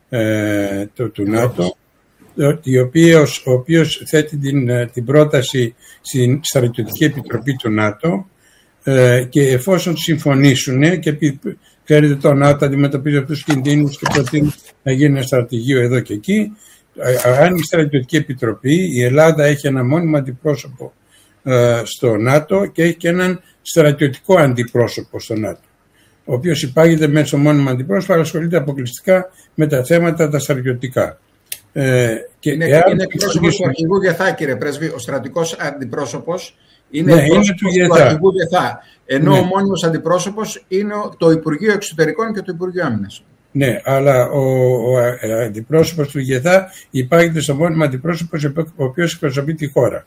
του ΝΑΤΟ, ο οποίος θέτει την πρόταση στην Στρατιωτική Επιτροπή του ΝΑΤΟ, και εφόσον συμφωνήσουν, και ξέρετε το ΝΑΤΟ αντιμετωπίζει αυτούς τους κινδύνους και προτείνει να γίνει ένα στρατηγείο εδώ και εκεί, αν η Στρατιωτική Επιτροπή, η Ελλάδα έχει ένα μόνιμο αντιπρόσωπο στο ΝΑΤΟ και έχει και έναν στρατιωτικό αντιπρόσωπο στο ΝΑΤΟ, ο οποίος υπάγεται μέσα στο μόνιμο αντιπρόσωπο, αλλά ασχολείται αποκλειστικά με τα θέματα τα στρατιωτικά. Είναι εκπρόσωπος του αρχηγού ΓΕΘΑ, κύριε Πρέσβη. Ο στρατικός αντιπρόσωπος είναι εκπρόσωπος του αρχηγού ΓΕΘΑ. Ενώ ο μόνιμος αντιπρόσωπος είναι το Υπουργείο Εξωτερικών και το Υπουργείο Άμυνας. Ναι, αλλά ο αντιπρόσωπος του ΓΕΘΑ υπάγεται στο μόνιμο αντιπρόσωπο, ο οποίος εκπροσωπεί τη χώρα.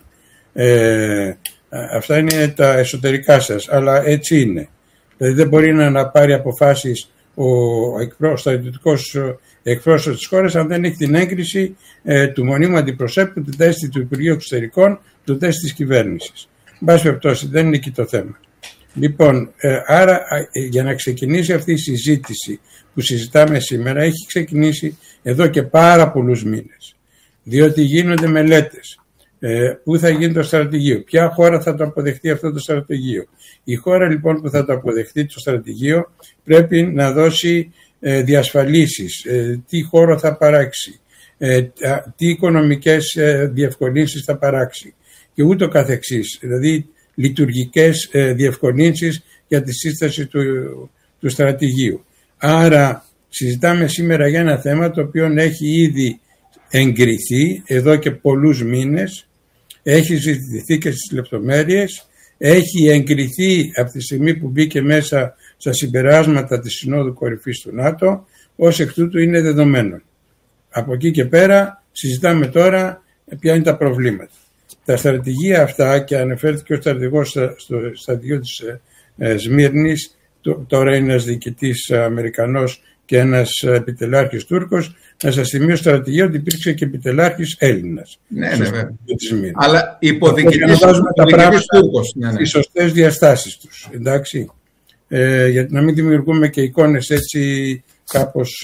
Αυτά είναι τα εσωτερικά σας, αλλά έτσι είναι. Δηλαδή δεν μπορεί να πάρει αποφάσεις ο στρατιωτικός εκπρόσωπος της χώρας αν δεν έχει την έγκριση του μονίμου αντιπροσώπου, του τέστη του Υπουργείου Εξωτερικών, του τέστη της κυβέρνησης. Εν πάση περιπτώσει, δεν είναι εκεί το θέμα. Λοιπόν, άρα για να ξεκινήσει αυτή η συζήτηση που συζητάμε σήμερα, έχει ξεκινήσει εδώ και πάρα πολλούς μήνες. Διότι γίνονται μελέτες. Πού θα γίνει το στρατηγείο, ποια χώρα θα το αποδεχτεί αυτό το στρατηγείο. Η χώρα λοιπόν που θα το αποδεχτεί το στρατηγείο πρέπει να δώσει διασφαλίσεις, τι χώρο θα παράξει, τι οικονομικές διευκολύνσεις θα παράξει και ούτω καθεξής. Δηλαδή λειτουργικές διευκολύνσεις για τη σύσταση του στρατηγείου. Άρα συζητάμε σήμερα για ένα θέμα το οποίο έχει ήδη εγκριθεί εδώ και πολλούς μήνες, έχει συζητηθεί και στις λεπτομέρειες, έχει εγκριθεί από τη στιγμή που μπήκε μέσα στα συμπεράσματα της Συνόδου Κορυφής του ΝΑΤΟ, ως εκ τούτου είναι δεδομένο. Από εκεί και πέρα συζητάμε τώρα ποια είναι τα προβλήματα. Τα στρατηγία αυτά, και αναφέρθηκε ο στρατηγός στο στρατηγείο της Σμύρνης, τώρα είναι ένας διοικητής Αμερικανός και ένας επιτελάρχης Τούρκος, να σας θυμίσω στο στρατηγείο ότι υπήρξε και επιτελάρχης Έλληνας. Ναι, βέβαια. Αλλά υποδιοικητής Τούρκος. Τις σωστές διαστάσεις τους, εντάξει. Για να μην δημιουργούμε και εικόνες έτσι κάπως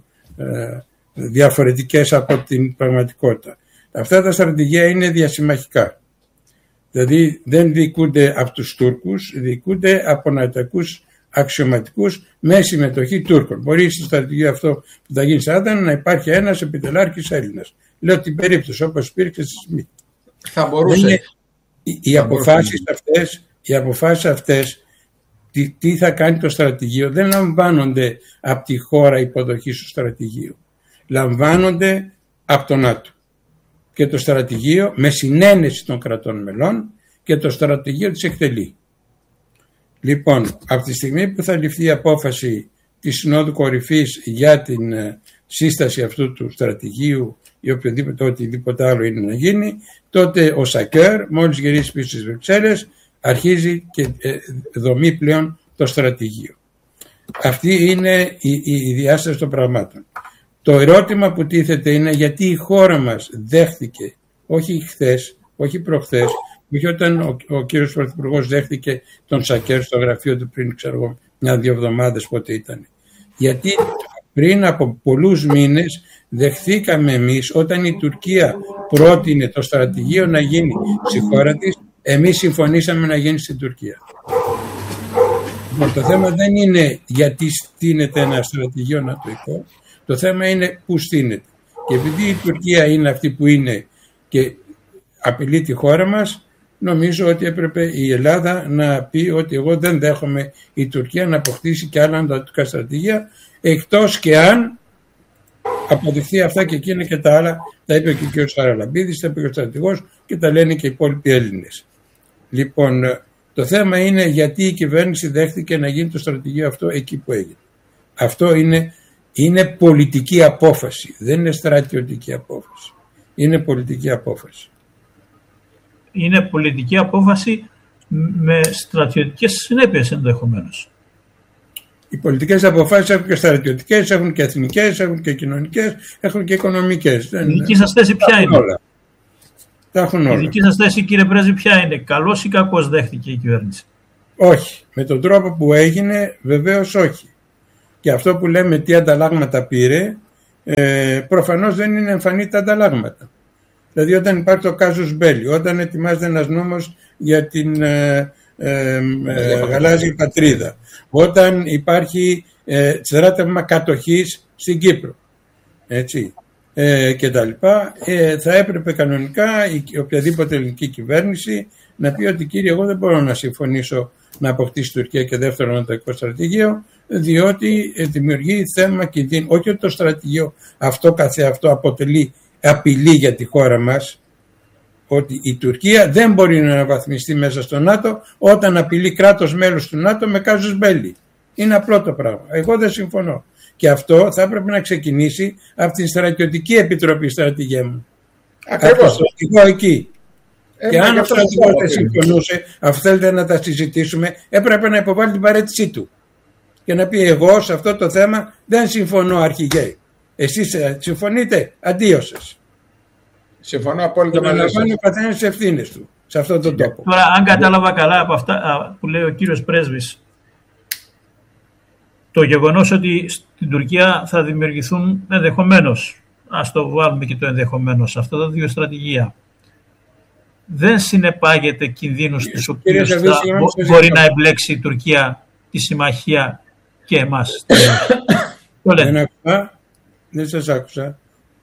διαφορετικές από την πραγματικότητα. Αυτά τα στρατηγία είναι διασημαχικά. Δηλαδή δεν διοικούνται από τους Τούρκους, διοικούνται από νατοικούς αξιωματικούς με συμμετοχή Τούρκων. Μπορεί στο στρατηγείο αυτό που θα γίνει σαν να υπάρχει ένας επιτελάρχης Έλληνας. Λέω την περίπτωση όπως υπήρξε στη ΣΜΗ. Θα μπορούσε. Οι αποφάσεις αυτές τι θα κάνει το στρατηγείο δεν λαμβάνονται από τη χώρα υποδοχής του στρατηγείου. Λαμβάνονται από το ΝΑΤΟ. Και το στρατηγείο με συνένεση των κρατών μελών και το στρατηγείο της εκτελεί. Λοιπόν, από τη στιγμή που θα ληφθεί η απόφαση της Συνόδου Κορυφής για την σύσταση αυτού του στρατηγείου ή οτιδήποτε άλλο είναι να γίνει, τότε ο ΣΑΚΕΡ μόλις γυρίσει πίσω στις Βρυξέλλες αρχίζει και δομεί πλέον το στρατηγείο. Αυτή είναι η διάσταση των πραγμάτων. Το ερώτημα που τίθεται είναι γιατί η χώρα μας δέχτηκε, όχι χθες, όχι προχθές, όχι όταν ο κύριος Πρωθυπουργός δέχτηκε τον ΣΑΚΕΡ στο γραφείο του πριν, ξέρω, μια-δύο εβδομάδες πότε ήταν. Γιατί πριν από πολλούς μήνες δεχθήκαμε εμείς, όταν η Τουρκία πρότεινε το στρατηγείο να γίνει στη χώρα της, εμείς συμφωνήσαμε να γίνει στην Τουρκία. Το θέμα δεν είναι γιατί στείνεται ένα στρατηγείο νατοϊκό, το θέμα είναι πού στείνεται. Και επειδή η Τουρκία είναι αυτή που είναι και απειλεί τη χώρα μας, νομίζω ότι έπρεπε η Ελλάδα να πει ότι εγώ δεν δέχομαι η Τουρκία να αποκτήσει και άλλα αντατικά στρατηγία, εκτός και αν αποδειχθεί αυτά και εκείνα και τα άλλα, τα είπε και ο κ. Σαραλαμπίδης, τα είπε και ο στρατηγός και τα λένε και οι υπόλοιποι Έλληνες. Λοιπόν, το θέμα είναι γιατί η κυβέρνηση δέχτηκε να γίνει το στρατηγείο αυτό εκεί που έγινε. Αυτό είναι πολιτική απόφαση, δεν είναι στρατιωτική απόφαση. Είναι πολιτική απόφαση. Είναι πολιτική απόφαση με στρατιωτικές συνέπειες ενδεχομένως. Οι πολιτικές αποφάσεις έχουν και στρατιωτικές, έχουν και εθνικές, έχουν και κοινωνικές, έχουν και οικονομικές. Η δική σας θέση ποια είναι? Όλα. Τα έχουν όλα. Η δική σας θέση, κύριε Πρέσβη, ποια είναι? Καλώς ή κακώς δέχτηκε η κυβέρνηση? Όχι. Με τον τρόπο που έγινε, βεβαίως όχι. Και αυτό που λέμε τι ανταλλάγματα πήρε, προφανώς δεν είναι εμφανή τα ανταλλάγματα. Δηλαδή όταν υπάρχει το casus belli, όταν ετοιμάζεται ένας νόμος για την γαλάζια πατρίδα, όταν υπάρχει στράτευμα κατοχής στην Κύπρο, έτσι, και τα λοιπά, θα έπρεπε κανονικά οποιαδήποτε ελληνική κυβέρνηση να πει ότι κύριε, εγώ δεν μπορώ να συμφωνήσω να αποκτήσει η Τουρκία και δεύτερο ανατολικό στρατηγείο, διότι δημιουργεί θέμα κινδύνου. Όχι ότι το στρατηγείο αυτό καθεαυτό αποτελεί απειλή για τη χώρα μας, ότι η Τουρκία δεν μπορεί να αναβαθμιστεί μέσα στο ΝΑΤΟ όταν απειλεί κράτος μέλος του ΝΑΤΟ με casus belli. Είναι απλό το πράγμα. Εγώ δεν συμφωνώ. Και αυτό θα έπρεπε να ξεκινήσει από την Στρατιωτική Επιτροπή, στρατηγέ μου. Από το στρατηγό εκεί. Και αν ο στρατηγός δεν συμφωνούσε, αφού θέλετε να τα συζητήσουμε, έπρεπε να υποβάλει την παρέτησή του. Και να πει εγώ σε αυτό το θέμα δεν συμφωνώ, αρχηγέ. Εσείς συμφωνείτε, αντίο σας. Συμφωνώ απόλυτα μαζί σας. Να λαμβάνει ο καθένας τις ευθύνες του σε αυτόν τον τόπο. Τώρα, αν κατάλαβα καλά από αυτά που λέει ο κύριος Πρέσβης, το γεγονός ότι στην Τουρκία θα δημιουργηθούν ενδεχομένως, ας το βάλουμε και το ενδεχομένως, αυτά τα δύο στρατηγία, δεν συνεπάγεται κινδύνους στους οποίους μπορεί να εμπλέξει η Τουρκία τη συμμαχία και εμάς. Δεν σας άκουσα.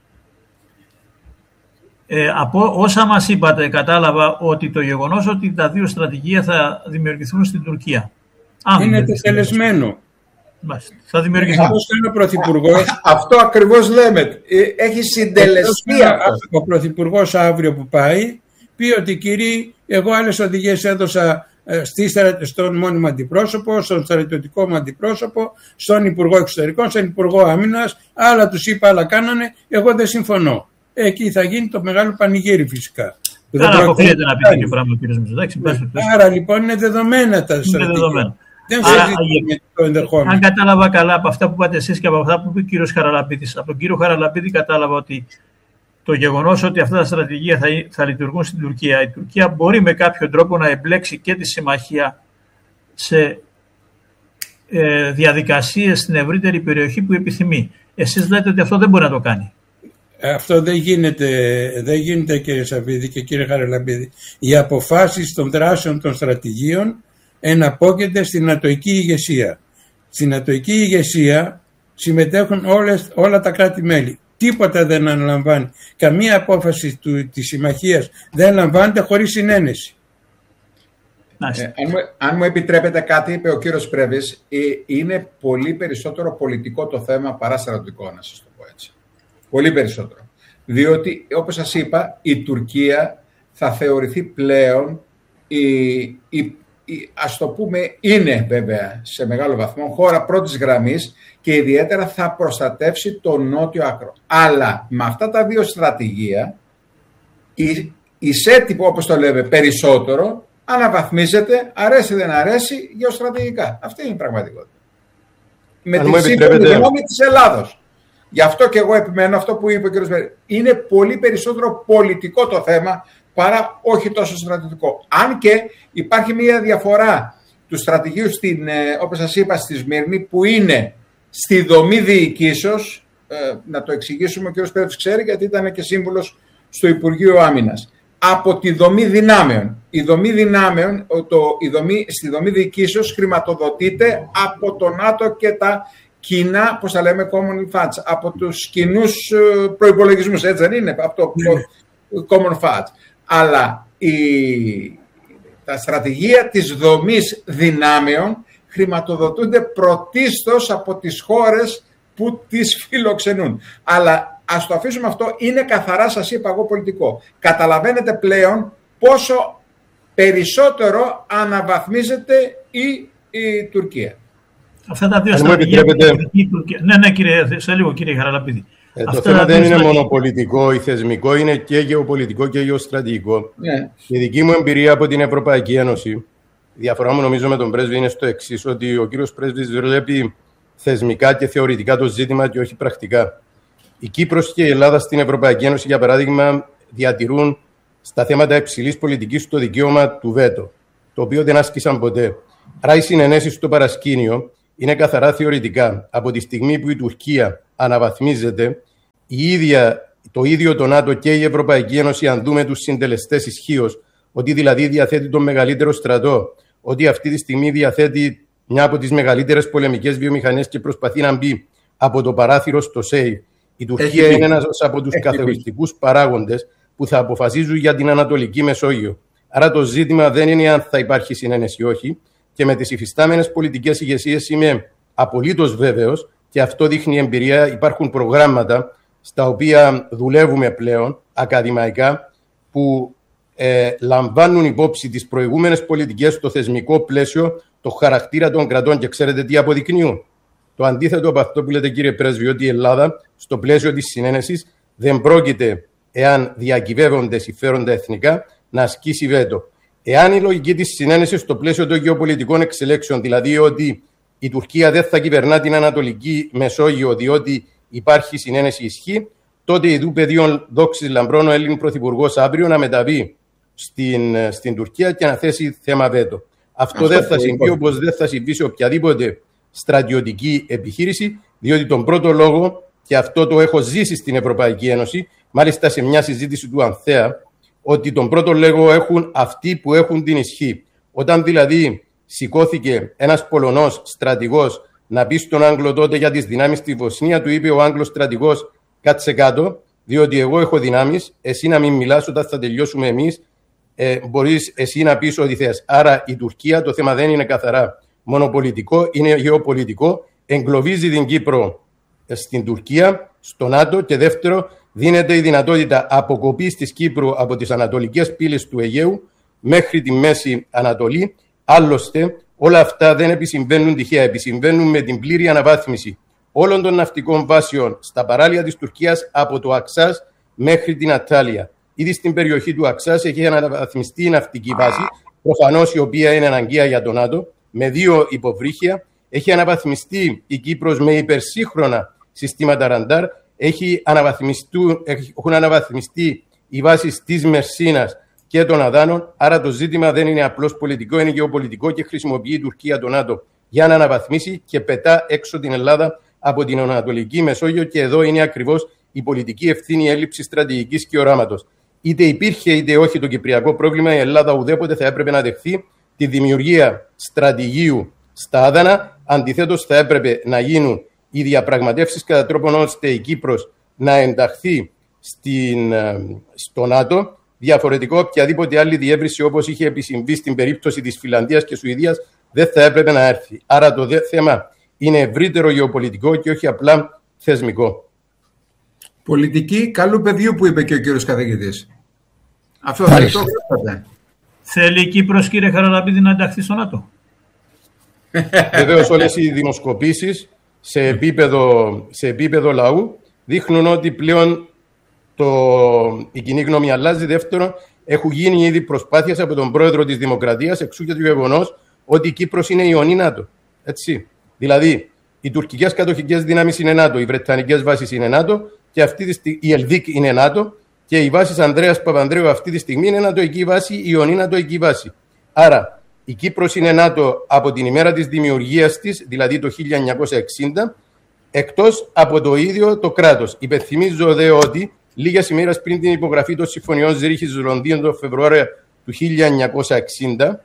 Από όσα μας είπατε, κατάλαβα ότι το γεγονός ότι τα δύο στρατηγία θα δημιουργηθούν στην Τουρκία. Είναι τετελεσμένο. Θα δημιουργηθούν. Αυτό ακριβώς λέμε. Έχει συντελεστεί αυτό. Ο Πρωθυπουργός αύριο που πάει πει ότι κύριοι, εγώ άλλες οδηγίες έδωσα στον μόνιμο αντιπρόσωπο, στον στρατιωτικό μου αντιπρόσωπο, στον Υπουργό Εξωτερικών, στον Υπουργό Άμυνας, άλλα τους είπα, άλλα κάνανε, εγώ δεν συμφωνώ. Εκεί θα γίνει το μεγάλο πανηγύρι φυσικά. Δεν αποκλείεται να πει τέτοιο πράγμα ο κύριος Μητσοτάκης. Άρα λοιπόν είναι δεδομένα τα στρατηγικά. Δεν συζητούμε το ενδεχόμενο. Αν κατάλαβα καλά από αυτά που είπατε εσείς και από αυτά που είπε ο κύριος Χαραλαπίδης, από τον κύριο Χαραλαπίδη κατάλαβα ότι το γεγονός ότι αυτά τα στρατηγία θα λειτουργούν στην Τουρκία, η Τουρκία μπορεί με κάποιο τρόπο να εμπλέξει και τη συμμαχία σε διαδικασίες στην ευρύτερη περιοχή που επιθυμεί. Εσείς λέτε ότι αυτό δεν μπορεί να το κάνει. Αυτό δεν γίνεται κύριε Σαββίδη και κύριε Χαραλαμπίδη. Οι αποφάσεις των δράσεων των στρατηγίων εναπόκειται στην νατοική ηγεσία. Στην νατοική ηγεσία συμμετέχουν όλα τα κράτη-μέλη. Τίποτα δεν αναλαμβάνει. Καμία απόφαση της συμμαχίας δεν λαμβάνεται χωρίς συνένεση. Αν μου επιτρέπετε κάτι, είπε ο κύριος Πρέβης, είναι πολύ περισσότερο πολιτικό το θέμα παρά στρατιωτικό, να σας το πω έτσι. Πολύ περισσότερο. Διότι, όπως σας είπα, η Τουρκία θα θεωρηθεί πλέον, ας το πούμε, είναι βέβαια σε μεγάλο βαθμό χώρα πρώτης γραμμής και ιδιαίτερα θα προστατεύσει το νότιο άκρο. Αλλά με αυτά τα δύο στρατηγία, η ΣΕΤΙ, όπως το λέμε, περισσότερο αναβαθμίζεται, αρέσει δεν αρέσει, γεωστρατηγικά. Αυτή είναι η πραγματικότητα. Με τη σύμφωνη γνώμη της Ελλάδος. Γι' αυτό και εγώ επιμένω αυτό που είπε ο κ. Βέρη. Είναι πολύ περισσότερο πολιτικό το θέμα παρά όχι τόσο στρατιωτικό. Αν και υπάρχει μια διαφορά του στρατηγίου, όπως σας είπα, στη Σμύρνη, που είναι στη δομή διοικήσεως, να το εξηγήσουμε, ο κ. Πέτρος ξέρει γιατί ήταν και σύμβουλος στο Υπουργείο Άμυνας, από τη δομή δυνάμεων. Η δομή δυνάμεων, στη δομή διοικήσεως χρηματοδοτείται από το ΝΑΤΟ και τα κοινά, πώς τα λέμε, common funds, από τους κοινούς προϋπολογισμούς, έτσι δεν είναι, από το common funds. Αλλά τα στρατηγία της δομής δυνάμεων χρηματοδοτούνται πρωτίστως από τις χώρες που τις φιλοξενούν. Αλλά ας το αφήσουμε αυτό, είναι καθαρά, σας είπα εγώ, πολιτικό. Καταλαβαίνετε πλέον πόσο περισσότερο αναβαθμίζεται η Τουρκία. Αυτά τα δύο στρατηγία. Ναι, κύριε, σε λίγο, κύριε Χαραλαπίδη. Το θέμα δεν είναι μόνο πολιτικό ή θεσμικό, είναι και γεωπολιτικό και γεωστρατηγικό. Ναι. Η δική μου εμπειρία από την Ευρωπαϊκή Ένωση, η διαφορά μου νομίζω με τον πρέσβη είναι στο εξής, ότι ο κύριος πρέσβης βλέπει θεσμικά και θεωρητικά το ζήτημα και όχι πρακτικά. Η Κύπρος και η Ελλάδα στην Ευρωπαϊκή Ένωση, για παράδειγμα, διατηρούν στα θέματα υψηλής πολιτικής το δικαίωμα του βέτο, το οποίο δεν άσκησαν ποτέ. Άρα οι συνενέσεις στο παρασκήνιο είναι καθαρά θεωρητικά. Από τη στιγμή που η Τουρκία αναβαθμίζεται, το ίδιο το ΝΑΤΟ και η Ευρωπαϊκή Ένωση, αν δούμε τους συντελεστές ισχύως, ότι δηλαδή διαθέτει τον μεγαλύτερο στρατό, ότι αυτή τη στιγμή διαθέτει μια από τις μεγαλύτερες πολεμικές βιομηχανίες και προσπαθεί να μπει από το παράθυρο στο ΣΕΙ. Η Τουρκία είναι ένας από τους καθοριστικούς παράγοντες που θα αποφασίζουν για την Ανατολική Μεσόγειο. Άρα το ζήτημα δεν είναι αν θα υπάρχει συνένεση ή όχι, και με τις υφιστάμενες πολιτικές ηγεσίες είμαι απολύτως βέβαιος, και αυτό δείχνει η εμπειρία. Υπάρχουν προγράμματα στα οποία δουλεύουμε πλέον ακαδημαϊκά που λαμβάνουν υπόψη τις προηγούμενες πολιτικές στο θεσμικό πλαίσιο, το χαρακτήρα των κρατών, και ξέρετε τι αποδεικνύουν? Το αντίθετο από αυτό που λέτε, κύριε Πρέσβη, ότι η Ελλάδα στο πλαίσιο της συνένεσης δεν πρόκειται, εάν διακυβεύονται συμφέροντα εθνικά, να ασκήσει βέτο. Εάν η λογική της συνένεσης στο πλαίσιο των γεωπολιτικών εξελέξεων, δηλαδή ότι η Τουρκία δεν θα κυβερνά την Ανατολική Μεσόγειο διότι υπάρχει συνένεση, ισχύει, τότε η πεδίων δόξης λαμπρών ο Έλλην Πρωθυπουργός αύριο να μεταβεί στην Τουρκία και να θέσει θέμα βέτο. Αυτό δεν θα συμβεί, όπως δεν θα συμβεί σε οποιαδήποτε στρατιωτική επιχείρηση, διότι τον πρώτο λόγο, και αυτό το έχω ζήσει στην Ευρωπαϊκή Ένωση, μάλιστα σε μια συζήτηση του Ανθέα, ότι τον πρώτο λόγο έχουν αυτοί που έχουν την ισχύ. Όταν δηλαδή σηκώθηκε ένας Πολωνός στρατηγός να πει στον Άγγλο τότε για τις δυνάμεις στη Βοσνία, του είπε ο Άγγλος στρατηγός: κάτσε κάτω, διότι εγώ έχω δυνάμεις, εσύ να μην μιλάς, όταν θα τελειώσουμε εμείς, μπορείς εσύ να πεις ό,τι θες. Άρα η Τουρκία, το θέμα δεν είναι καθαρά μονοπολιτικό, είναι γεωπολιτικό, εγκλωβίζει την Κύπρο στην Τουρκία, στο ΝΑΤΟ, και δεύτερο, δίνεται η δυνατότητα αποκοπής της Κύπρου από τις ανατολικές πύλες του Αιγαίου μέχρι τη Μέση Ανατολή. Άλλωστε, όλα αυτά δεν επισυμβαίνουν τυχαία, επισυμβαίνουν με την πλήρη αναβάθμιση όλων των ναυτικών βάσεων στα παράλια της Τουρκίας από το Αξάς μέχρι την Ατάλια. Ήδη στην περιοχή του Αξάς έχει αναβαθμιστεί η ναυτική βάση, προφανώς η οποία είναι αναγκαία για το ΝΑΤΟ, με 2 υποβρύχια. Έχει αναβαθμιστεί η Κύπρος με υπερσύγχρονα συστήματα ραντάρ. Έχουν αναβαθμιστεί οι βάσεις της Μερσίνας και των Αδάνων. Άρα το ζήτημα δεν είναι απλώς πολιτικό, είναι γεωπολιτικό, και χρησιμοποιεί η Τουρκία το ΝΑΤΟ για να αναβαθμίσει και πετά έξω την Ελλάδα από την Ανατολική Μεσόγειο. Και εδώ είναι ακριβώς η πολιτική ευθύνη, η έλλειψη στρατηγικής και οράματος. Είτε υπήρχε είτε όχι το κυπριακό πρόβλημα, η Ελλάδα ουδέποτε θα έπρεπε να δεχθεί τη δημιουργία στρατηγίου στα Άδανα. Αντιθέτως, θα έπρεπε να γίνουν οι διαπραγματεύσεις κατά τρόπον ώστε η Κύπρος να ενταχθεί στο ΝΑΤΟ. Διαφορετικό, οποιαδήποτε άλλη διεύρυνση, όπως είχε επισυμβεί στην περίπτωση της Φινλανδίας και Σουηδίας, δεν θα έπρεπε να έρθει. Άρα το θέμα είναι ευρύτερο γεωπολιτικό και όχι απλά θεσμικό. Πολιτική καλού παιδιού, που είπε και ο κύριος καθηγητής. Αυτό θα το γράψατε. Θέλει η Κύπρος, κύριε Χαραλαμπίδη, να ενταχθεί στο ΝΑΤΟ? Βεβαίως, όλες οι δημοσκοπήσεις σε επίπεδο λαού δείχνουν ότι πλέον η κοινή γνώμη αλλάζει. Δεύτερον, έχουν γίνει ήδη προσπάθειες από τον πρόεδρο της Δημοκρατίας, εξού και το γεγονός ότι η Κύπρος είναι ιονή ΝΑΤΟ. Έτσι. Δηλαδή, οι τουρκικές κατοχικές δυνάμεις είναι ΝΑΤΟ, οι βρετανικές βάσεις είναι ΝΑΤΟ, και η Ελδίκ είναι ΝΑΤΟ, και οι βάσεις Ανδρέας Παπανδρέου αυτή τη στιγμή είναι νατοική βάση, η ιονή νατοική βάση. Άρα, η Κύπρος είναι ΝΑΤΟ από την ημέρα της δημιουργίας της, δηλαδή το 1960, εκτός από το ίδιο το κράτος. Υπενθυμίζω δε ότι λίγες ημέρες πριν την υπογραφή των συμφωνιών Ζήριχης Λονδίνου το Φεβρουάριο του 1960,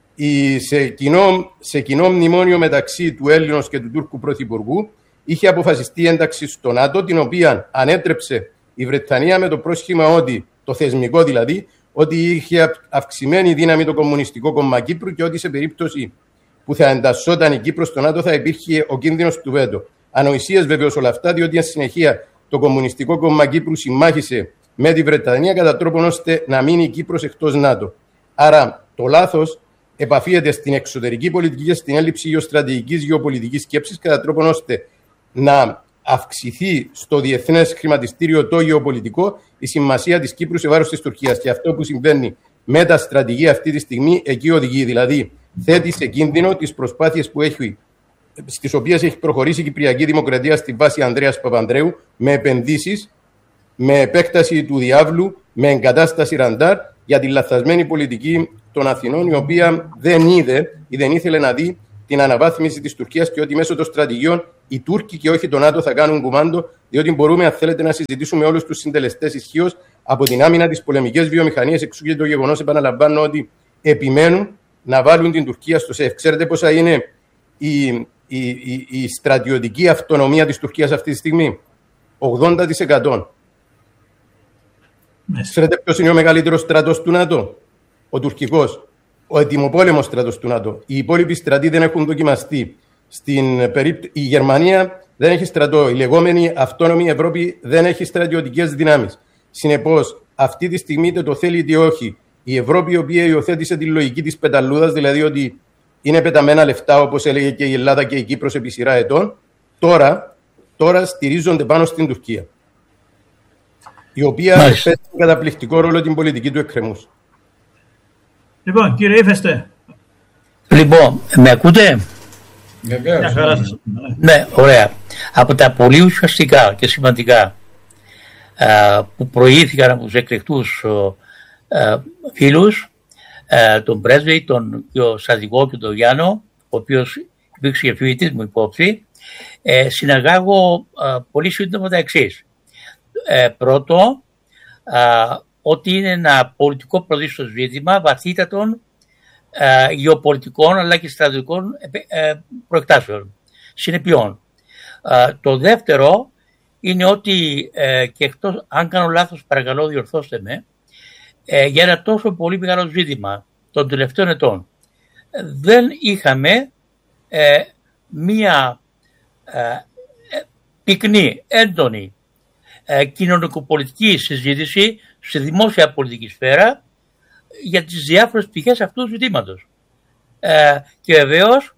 σε κοινό μνημόνιο μεταξύ του Έλληνος και του Τούρκου Πρωθυπουργού, είχε αποφασιστεί ένταξη στο ΝΑΤΟ, την οποία ανέτρεψε η Βρετανία με το πρόσχημα ότι, το θεσμικό δηλαδή, ότι είχε αυξημένη δύναμη το Κομμουνιστικό Κόμμα Κύπρου και ότι σε περίπτωση που θα εντασσόταν η Κύπρος στο ΝΑΤΟ θα υπήρχε ο κίνδυνος του βέτο. Ανοησίες βεβαίως όλα αυτά, διότι εν συνεχεία το Κομμουνιστικό Κόμμα Κύπρου συμμάχισε με τη Βρετανία κατά τρόπον ώστε να μείνει η Κύπρος εκτός ΝΑΤΟ. Άρα το λάθος επαφίεται στην εξωτερική πολιτική και στην έλλειψη γεωστρατηγικής γεωπολιτικής σκέψης, κατά τρόπον ώστε να αυξηθεί στο διεθνές χρηματιστήριο το γεωπολιτικό η σημασία της Κύπρου σε βάρος της Τουρκίας. Και αυτό που συμβαίνει με τα στρατηγία αυτή τη στιγμή εκεί οδηγεί. Δηλαδή, θέτει σε κίνδυνο τις προσπάθειες στις οποίες έχει προχωρήσει η Κυπριακή Δημοκρατία στη βάση Ανδρέας Παπανδρέου, με επενδύσεις, με επέκταση του διάβλου, με εγκατάσταση ραντάρ, για τη λαθασμένη πολιτική των Αθηνών, η οποία δεν ήθελε να δει την αναβάθμιση της Τουρκίας και ότι μέσω των στρατηγιών οι Τούρκοι και όχι το ΝΑΤΟ θα κάνουν κουμάντο, διότι μπορούμε, αν θέλετε, να συζητήσουμε όλους τους συντελεστές ισχύως από την άμυνα, τις πολεμικές βιομηχανίες, εξού και το γεγονός, επαναλαμβάνω, ότι επιμένουν να βάλουν την Τουρκία στο ΣΕΦ. Ξέρετε πόσα είναι η στρατιωτική αυτονομία της Τουρκίας αυτή τη στιγμή? 80%. Ξέρετε ποιος είναι ο μεγαλύτερος στρατός του ΝΑΤΟ? Ο τουρκικός. Ο ετοιμοπόλεμος στρατός του ΝΑΤΟ. Οι υπόλοιποι στρατοί δεν έχουν δοκιμαστεί. Η Γερμανία δεν έχει στρατό. Η λεγόμενη αυτόνομη Ευρώπη δεν έχει στρατιωτικές δυνάμεις. Συνεπώς, αυτή τη στιγμή, είτε το θέλει είτε όχι, η Ευρώπη, η οποία υιοθέτησε τη λογική της πεταλούδας, δηλαδή ότι είναι πεταμένα λεφτά, όπως έλεγε και η Ελλάδα και η Κύπρος επί σειρά ετών, τώρα στηρίζονται πάνω στην Τουρκία, η οποία παίζει καταπληκτικό ρόλο την πολιτική του εκκρεμούς. Λοιπόν, κύριε Ήφεστε. Λοιπόν, με ακούτε? Βεβαίως. Ναι, ωραία. Από τα πολύ ουσιαστικά και σημαντικά που προηγήθηκαν από τους εκλεκτούς φίλους, τον πρέσβη, τον στρατηγό και τον Γιάννο, ο οποίος υπήρξε και φοιτητής μου υπόψη, συναγάγω πολύ σύντομα τα εξής. Πρώτο, ότι είναι ένα πολιτικό πρωτίστως ζήτημα βαθύτατων γεωπολιτικών αλλά και στρατιωτικών προεκτάσεων, συνεπειών. Το δεύτερο είναι ότι, και εκτός, αν κάνω λάθος παρακαλώ διορθώστε με, για ένα τόσο πολύ μεγάλο ζήτημα των τελευταίων ετών δεν είχαμε μία πυκνή, έντονη κοινωνικοπολιτική συζήτηση σε δημόσια πολιτική σφαίρα για τις διάφορες πτυχές αυτού του ζητήματος. Και βεβαίως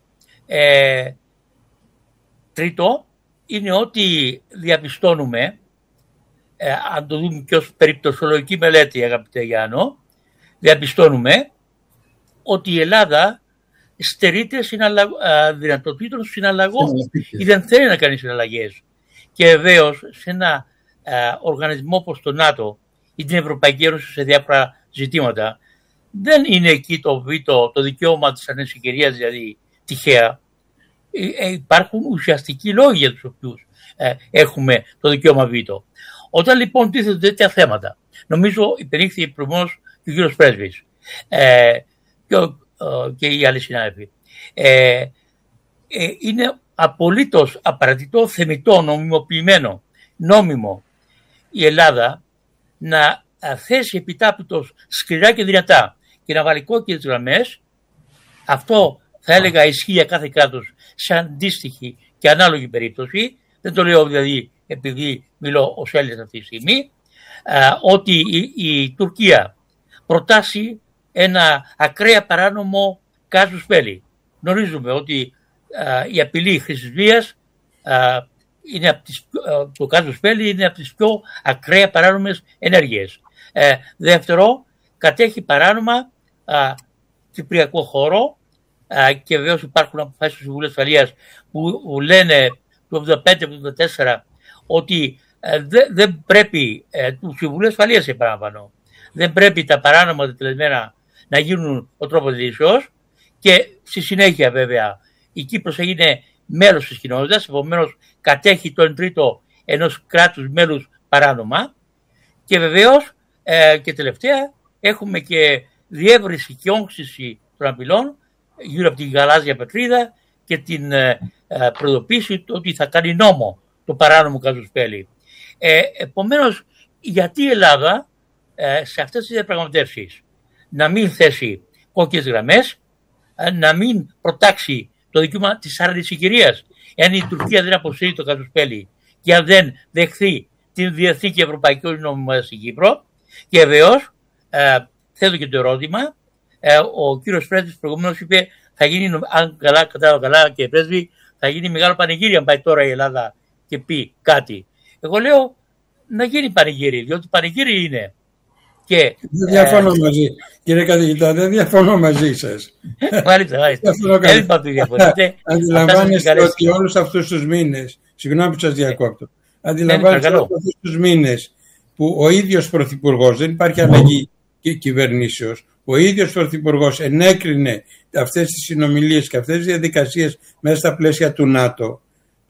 τρίτο είναι ότι διαπιστώνουμε, αν το δούμε και ως περιπτωσιολογική μελέτη, αγαπητέ Γιάννο, διαπιστώνουμε ότι η Ελλάδα στερείται δυνατοτήτων συναλλαγών ή δεν θέλει να κάνει συναλλαγές. Και βεβαίως σε ένα οργανισμό όπως το ΝΑΤΟ ή την Ευρωπαϊκή Ένωση σε διάφορα ζητήματα δεν είναι εκεί το δικαίωμα της ανεξιχερίας, δηλαδή τυχαία. Υπάρχουν ουσιαστικοί λόγοι για τους οποίους έχουμε το δικαίωμα βήτο. Όταν λοιπόν τίθενται τέτοια θέματα, νομίζω υπενήχθη προηγουμένως και ο κύριος πρέσβης και οι άλλοι συνάδελφοι, είναι απολύτως απαραίτητο, θεμιτό, νομιμοποιημένο, νόμιμο η Ελλάδα να θέσει επιτάπητος σκληρά και δυνατά και να βάλει κόκκινες γραμμές. Αυτό θα έλεγα ισχύει για κάθε κράτος σε αντίστοιχη και ανάλογη περίπτωση. Δεν το λέω δηλαδή επειδή μιλώ ως Έλληνας αυτή τη στιγμή, ότι η Τουρκία προτάσει ένα ακραία παράνομο κάζους μπέλι. Γνωρίζουμε ότι η απειλή χρήσης βίας, το κάζους μπέλι είναι από τις πιο ακραία παράνομες ενέργειες. Δεύτερο, κατέχει παράνομα κυπριακό χώρο και βεβαίως υπάρχουν αποφάσεις του Συμβουλίου Ασφαλείας που λένε το 1975-1974 ότι δεν πρέπει, του Συμβουλίου Ασφαλείας επαναλαμβάνω, δεν πρέπει τα παράνομα τετελεσμένα να γίνουν ο τρόπος λύσεως, και στη συνέχεια βέβαια η Κύπρος έγινε μέλος της κοινότητας, επομένως κατέχει το 1/3 ενός κράτους μέλους παράνομα, και βεβαίως και τελευταία έχουμε και διεύρυνση και όξυση των απειλών γύρω από την γαλάζια πετρίδα και την προειδοποίηση ότι θα κάνει νόμο το παράνομο κάζους μπέλι. Επομένως, γιατί η Ελλάδα σε αυτές τις διαπραγματεύσεις να μην θέσει κόκκινες γραμμές, να μην προτάξει το δικαίωμα της αρνησικηρίας, εάν η Τουρκία δεν αποσύρει το κάζους μπέλι και αν δεν δεχθεί την διεθνή και ευρωπαϊκή νομιμότητα στην Κύπρο. Και βεβαίως θέτω και το ερώτημα, ο κύριος πρέσβης προηγούμενος είπε θα γίνει, αν κατάλαβα καλά και πρέσβη, θα γίνει μεγάλο πανηγύρι αν πάει τώρα η Ελλάδα και πει κάτι. Εγώ λέω να γίνει πανηγύρι, διότι πανηγύρι είναι. Και, δεν διαφωνώ μαζί. Κύριε καθηγητά, δεν διαφωνώ μαζί σας. Μάλιστα. Δεν είπα ότι διαφωνείτε. Αντιλαμβάνεστε ότι όλους αυτούς τους μήνες, συγγνώμη που σας διακόπτω, αντιλαμβάνεστε όλους αυτούς τους μήνες που ο ίδιος Πρωθυπουργός, δεν υπάρχει αλλαγή κυβερνήσεως, ο ίδιος Πρωθυπουργός ενέκρινε αυτές τις συνομιλίες και αυτές τις διαδικασίες μέσα στα πλαίσια του ΝΑΤΟ,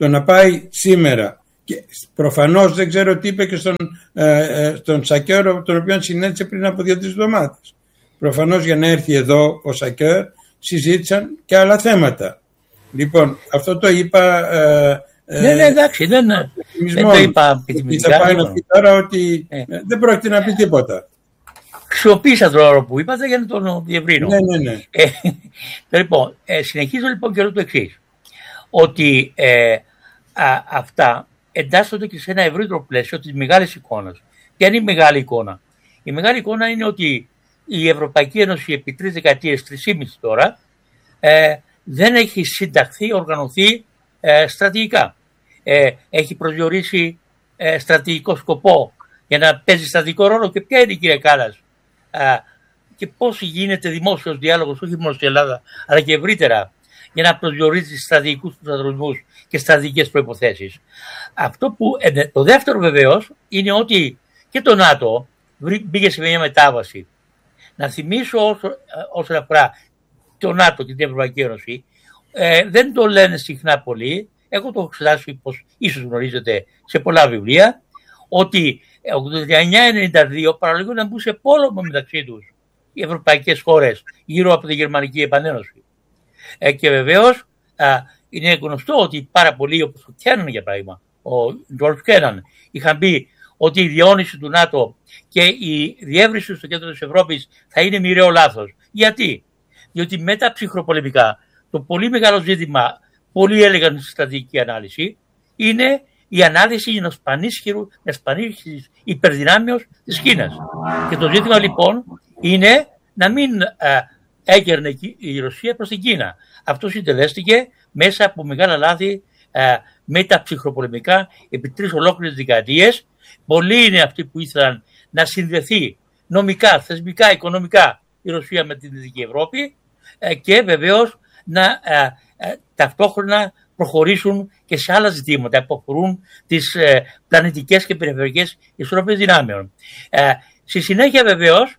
το να πάει σήμερα. Και προφανώς δεν ξέρω τι είπε και στον Σακέρ, τον οποίο συνέντησε πριν από 2-3 εβδομάδες. Προφανώς για να έρθει εδώ ο Σακέρ συζήτησαν και άλλα θέματα. Λοιπόν, αυτό το είπα. Ναι, εντάξει, δεν το είπα επιτιμητικά. Θα πάει να πει τώρα ότι δεν πρόκειται να πει τίποτα. Χρησιμοποίησα τον όρο που είπατε για να τον διευρύνω. Ναι. Λοιπόν, συνεχίζω λοιπόν και λέω το εξής. Ότι αυτά εντάσσονται και σε ένα ευρύτερο πλαίσιο της μεγάλης εικόνας. Ποια είναι η μεγάλη εικόνα? Η μεγάλη εικόνα είναι ότι η Ευρωπαϊκή Ένωση επί 3 δεκαετίες, 3,5 τώρα, δεν έχει συνταχθεί, οργανωθεί στρατηγικά. Έχει προσδιορίσει στρατηγικό σκοπό για να παίζει στρατηγικό ρόλο. Και ποια είναι, κύριε Κάλλας, και πώς γίνεται δημόσιος διάλογος, όχι μόνο στην Ελλάδα, αλλά και ευρύτερα, για να προσδιορίζει στρατηγικούς προσανατολισμούς και στρατηγικές προϋποθέσεις. Το δεύτερο βεβαίως είναι ότι και το ΝΑΤΟ μπήκε σε μια μετάβαση. Να θυμίσω όσον αφορά το ΝΑΤΟ και την Ευρωπαϊκή Ένωση, δεν το λένε συχνά πολύ. Εγώ το έχω εξετάσει, όπως ίσως γνωρίζετε, σε πολλά βιβλία, ότι 89-92 παραλίγο να μπουν σε πόλεμο μεταξύ τους οι ευρωπαϊκές χώρες γύρω από τη Γερμανική Επανένωση. Και βεβαίως είναι γνωστό ότι πάρα πολλοί, όπως ο Κέναν για παράδειγμα, ο Τζορτζ Κέναν, είχαν πει ότι η διαιώνιση του ΝΑΤΟ και η διεύρυνση στο κέντρο της Ευρώπης θα είναι μοιραίο λάθος. Γιατί? Διότι με τα ψυχροπολεμικά το πολύ μεγάλο ζήτημα, πολλοί έλεγαν στη στρατηγική ανάλυση, είναι η ανάλυση ενός πανίσχυρης υπερδυνάμεως της Κίνας. Και το ζήτημα λοιπόν είναι να μην έγερνε η Ρωσία προς την Κίνα. Αυτό συντελέστηκε μέσα από μεγάλα λάθη με τα ψυχροπολεμικά επί 3 ολόκληρες δεκαετίες. Πολλοί είναι αυτοί που ήθελαν να συνδεθεί νομικά, θεσμικά, οικονομικά η Ρωσία με την Δυτική Ευρώπη και βεβαίως να ταυτόχρονα προχωρήσουν και σε άλλα ζητήματα που αφορούν τις πλανητικές και περιφερειακές ισορροπίες δυνάμεων. Στη συνέχεια βεβαίως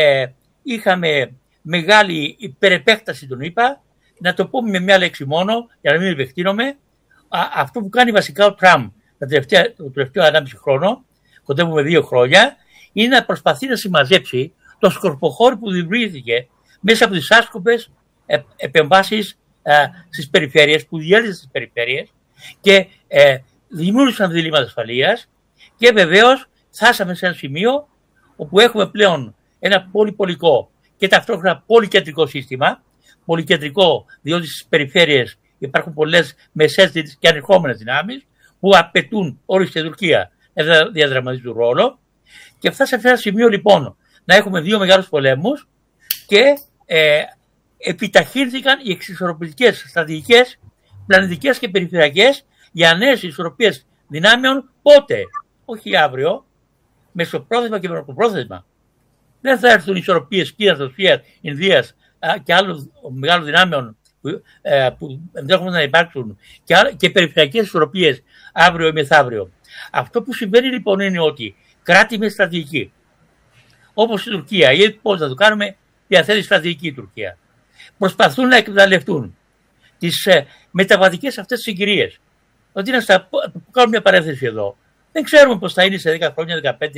είχαμε μεγάλη υπερεπέκταση των ΗΠΑ. Να το πούμε με μια λέξη μόνο, για να μην επεκτείνομαι, αυτό που κάνει βασικά ο Τραμπ το τελευταίο 1,5 χρόνο, κοντεύουμε 2 χρόνια, είναι να προσπαθεί να συμμαζέψει το σκορποχώρι που δημιουργήθηκε μέσα από τις άσκοπες επεμβάσεις στις περιφέρειες, που διέλυσαν στις περιφέρειες και δημιούργησαν διλήμματα ασφαλείας και βεβαίως φτάσαμε σε ένα σημείο όπου έχουμε πλέον ένα πολυπολικό και ταυτόχρονα πολυκεντρικό σύστημα. Πολυκεντρικό διότι στις περιφέρειες υπάρχουν πολλές μεσές και ανερχόμενες δυνάμεις που απαιτούν όλη την Τουρκία να διαδραματίζουν ρόλο και φτάσαμε σε ένα σημείο λοιπόν να έχουμε 2 μεγάλους πολέμους και επιταχύνθηκαν οι εξισορροπητικές στρατηγικές, πλανητικές και περιφερειακές για νέες ισορροπίες δυνάμεων. Πότε? Όχι αύριο, μεσοπρόθεσμα και μακροπρόθεσμα. Δεν θα έρθουν ισορροπίες Κίνας, Ρωσίας, Ινδίας και άλλων μεγάλων δυνάμεων που ενδέχονται να υπάρξουν και περιφερειακές ισορροπίες αύριο ή μεθαύριο. Αυτό που συμβαίνει λοιπόν είναι ότι κράτη με στρατηγική, όπως η Τουρκία, ή πώς θα το κάνουμε, διαθέτει στρατηγική η Τουρκία, προσπαθούν να εκμεταλλευτούν τις μεταβατικές αυτές συγκυρίες. Ότι να κάνω μια παρένθεση εδώ. Δεν ξέρουμε πώς θα είναι σε 10 χρόνια, 15,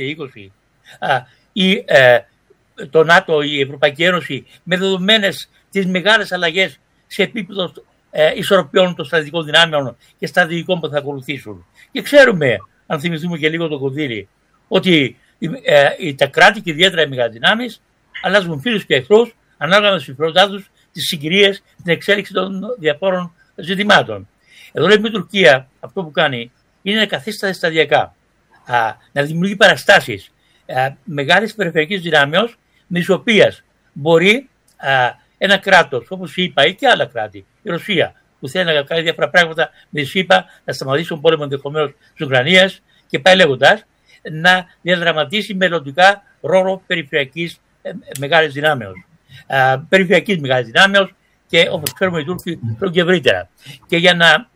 20 το ΝΑΤΟ, η Ευρωπαϊκή Ένωση, με δεδομένες τις μεγάλες αλλαγές σε επίπεδο ισορροπιών των στρατηγικών δυνάμεων και στρατηγικών που θα ακολουθήσουν. Και ξέρουμε, αν θυμηθούμε και λίγο το κονδύλι, ότι τα κράτη και ιδιαίτερα οι μεγάλες δυνάμεις αλλάζουν φίλους και εχθρούς ανάλογα με τα συμφέροντά τους, τις συγκυρίες, την εξέλιξη των διαφόρων ζητημάτων. Εδώ λέμε η Τουρκία αυτό που κάνει είναι να καθίσταται σταδιακά, να δημιουργεί παραστάσεις μεγάλης περιφερειακής δυνάμεως, με τις οποίες μπορεί ένα κράτος όπως η ΗΠΑ ή και άλλα κράτη, η Ρωσία, που θέλει να κάνει διάφορα πράγματα με τις ΗΠΑ, να σταματήσουν πόλεμο ενδεχομένως της Ουκρανίας και πάει λέγοντας, να διαδραματίσει μελλοντικά ρόλο περιφερειακής μεγάλης δυνάμεως. Περιφερειακής μεγάλης δυνάμεως και όπως ξέρουμε οι Τούρκοι θέλουν και ευρύτερα. Και για να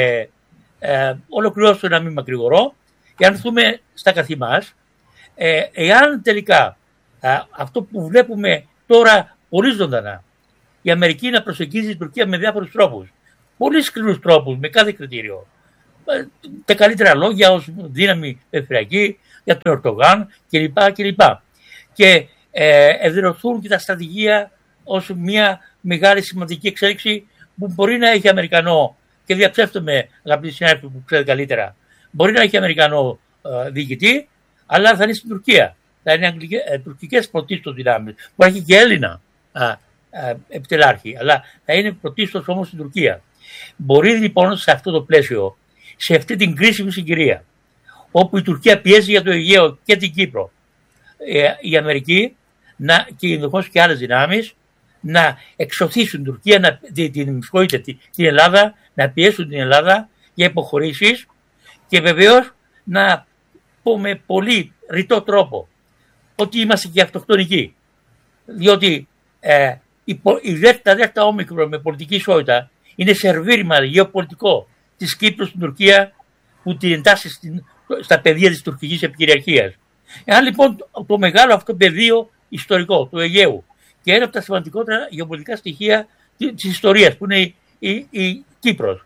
ολοκληρώσω, να μην μακρηγορώ, και αν έρθουμε στα καθημάς, εάν τελικά αυτό που βλέπουμε τώρα πολύ ζωντανά, η Αμερική να προσεγγίζει την Τουρκία με διάφορους τρόπους, πολύ σκληρούς τρόπους, με κάθε κριτήριο, τα καλύτερα λόγια ως δύναμη περιφερειακή για τον Ερντογάν κλπ. Και ευδηλωθούν και τα στρατηγία ως μια μεγάλη σημαντική εξέλιξη που μπορεί να έχει Αμερικανό, και διαψεύστομαι αγαπητοί συνάδελφοι που ξέρετε καλύτερα, μπορεί να έχει Αμερικανό διοικητή, αλλά θα είναι στην Τουρκία. Θα είναι τουρκικές πρωτίστως δυνάμεις. Μπορεί να έχει και Έλληνα επιτελάρχη, αλλά θα είναι πρωτίστως όμως στην Τουρκία. Μπορεί λοιπόν σε αυτό το πλαίσιο, σε αυτή την κρίσιμη συγκυρία, όπου η Τουρκία πιέζει για το Αιγαίο και την Κύπρο, η Αμερική και ενδεχομένως και άλλες δυνάμεις να εξωθήσουν την Τουρκία, την Ελλάδα, να πιέσουν την Ελλάδα για υποχωρήσεις και βεβαίως να πούμε πολύ ρητό τρόπο ότι είμαστε και αυτοκτονικοί. Διότι τα δεύτερα όμικρον με πολιτική ισότητα είναι σερβίρημα γεωπολιτικό της Κύπρου στην Τουρκία που την εντάσσει στα πεδία της τουρκικής επικυριαρχίας. Εάν λοιπόν το μεγάλο αυτό πεδίο ιστορικό του Αιγαίου και ένα από τα σημαντικότερα γεωπολιτικά στοιχεία της ιστορίας που είναι η Κύπρος,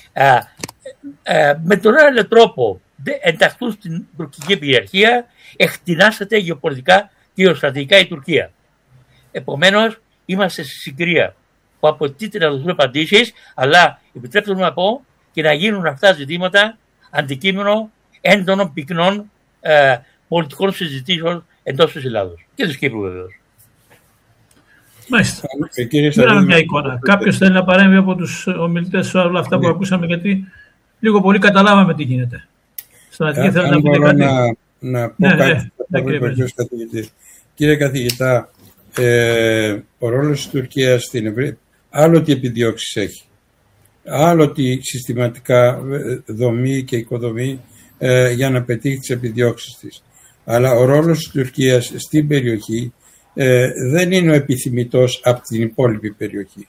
με τον άλλο τρόπο ενταχθούν στην τουρκική επικυριαρχία, εκτινάσσεται γεωπολιτικά και γεωστρατηγικά η Τουρκία. Επομένως, είμαστε στη συγκυρία που απαιτείται να δοθούν απαντήσεις, αλλά επιτρέψτε μου να πω και να γίνουν αυτά ζητήματα αντικείμενο έντονων πυκνών πολιτικών συζητήσεων εντός της Ελλάδος και της Κύπρου βεβαίως. Μάλιστα. Πήραμε μια εικόνα. Κάποιος θέλει να παρέμβει από τους ομιλητές σε όλα αυτά που ακούσαμε, γιατί λίγο πολύ καταλάβαμε τι γίνεται. Στρατηγή, θέλει να πείτε κάτι. Να πω κάτι. Κύριε καθηγητά, ο ρόλος της Τουρκίας στην Ευρώπη, άλλο τι επιδιώξεις έχει, άλλο τι συστηματικά δομεί και οικοδομεί για να πετύχει τις επιδιώξεις της. Αλλά ο ρόλος της Τουρκίας στην περιοχή δεν είναι ο επιθυμητός από την υπόλοιπη περιοχή.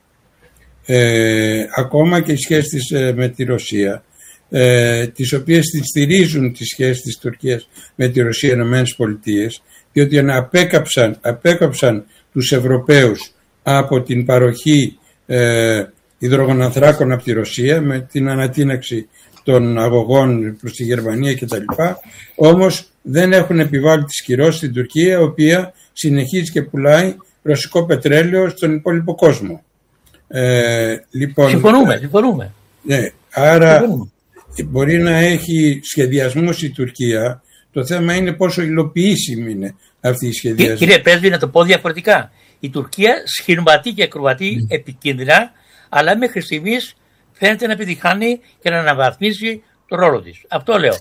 Ακόμα και οι σχέσεις με τη Ρωσία, τις οποίες τη στηρίζουν τις σχέσεις της Τουρκίας με τη Ρωσία ΗΠΑ, διότι απέκαψαν τους Ευρωπαίους από την παροχή υδρογονανθράκων από τη Ρωσία με την ανατείναξη των αγωγών προς τη Γερμανία κτλ. Όμως δεν έχουν επιβάλει τις κυρώσεις στην Τουρκία, η οποία συνεχίζει και πουλάει ρωσικό πετρέλαιο στον υπόλοιπο κόσμο. Λοιπόν, συμφωνούμε. Ναι, άρα μπορεί να έχει σχεδιασμούς η Τουρκία. Το θέμα είναι πόσο υλοποιήσιμη είναι αυτή η σχεδιασμή. Κύριε Πρέσβη, να το πω διαφορετικά. Η Τουρκία σχηματεί και ακροβατεί επικίνδυνα, αλλά μέχρι στιγμής φαίνεται να επιτυχάνει και να αναβαθμίζει το ρόλο της. Αυτό λέω.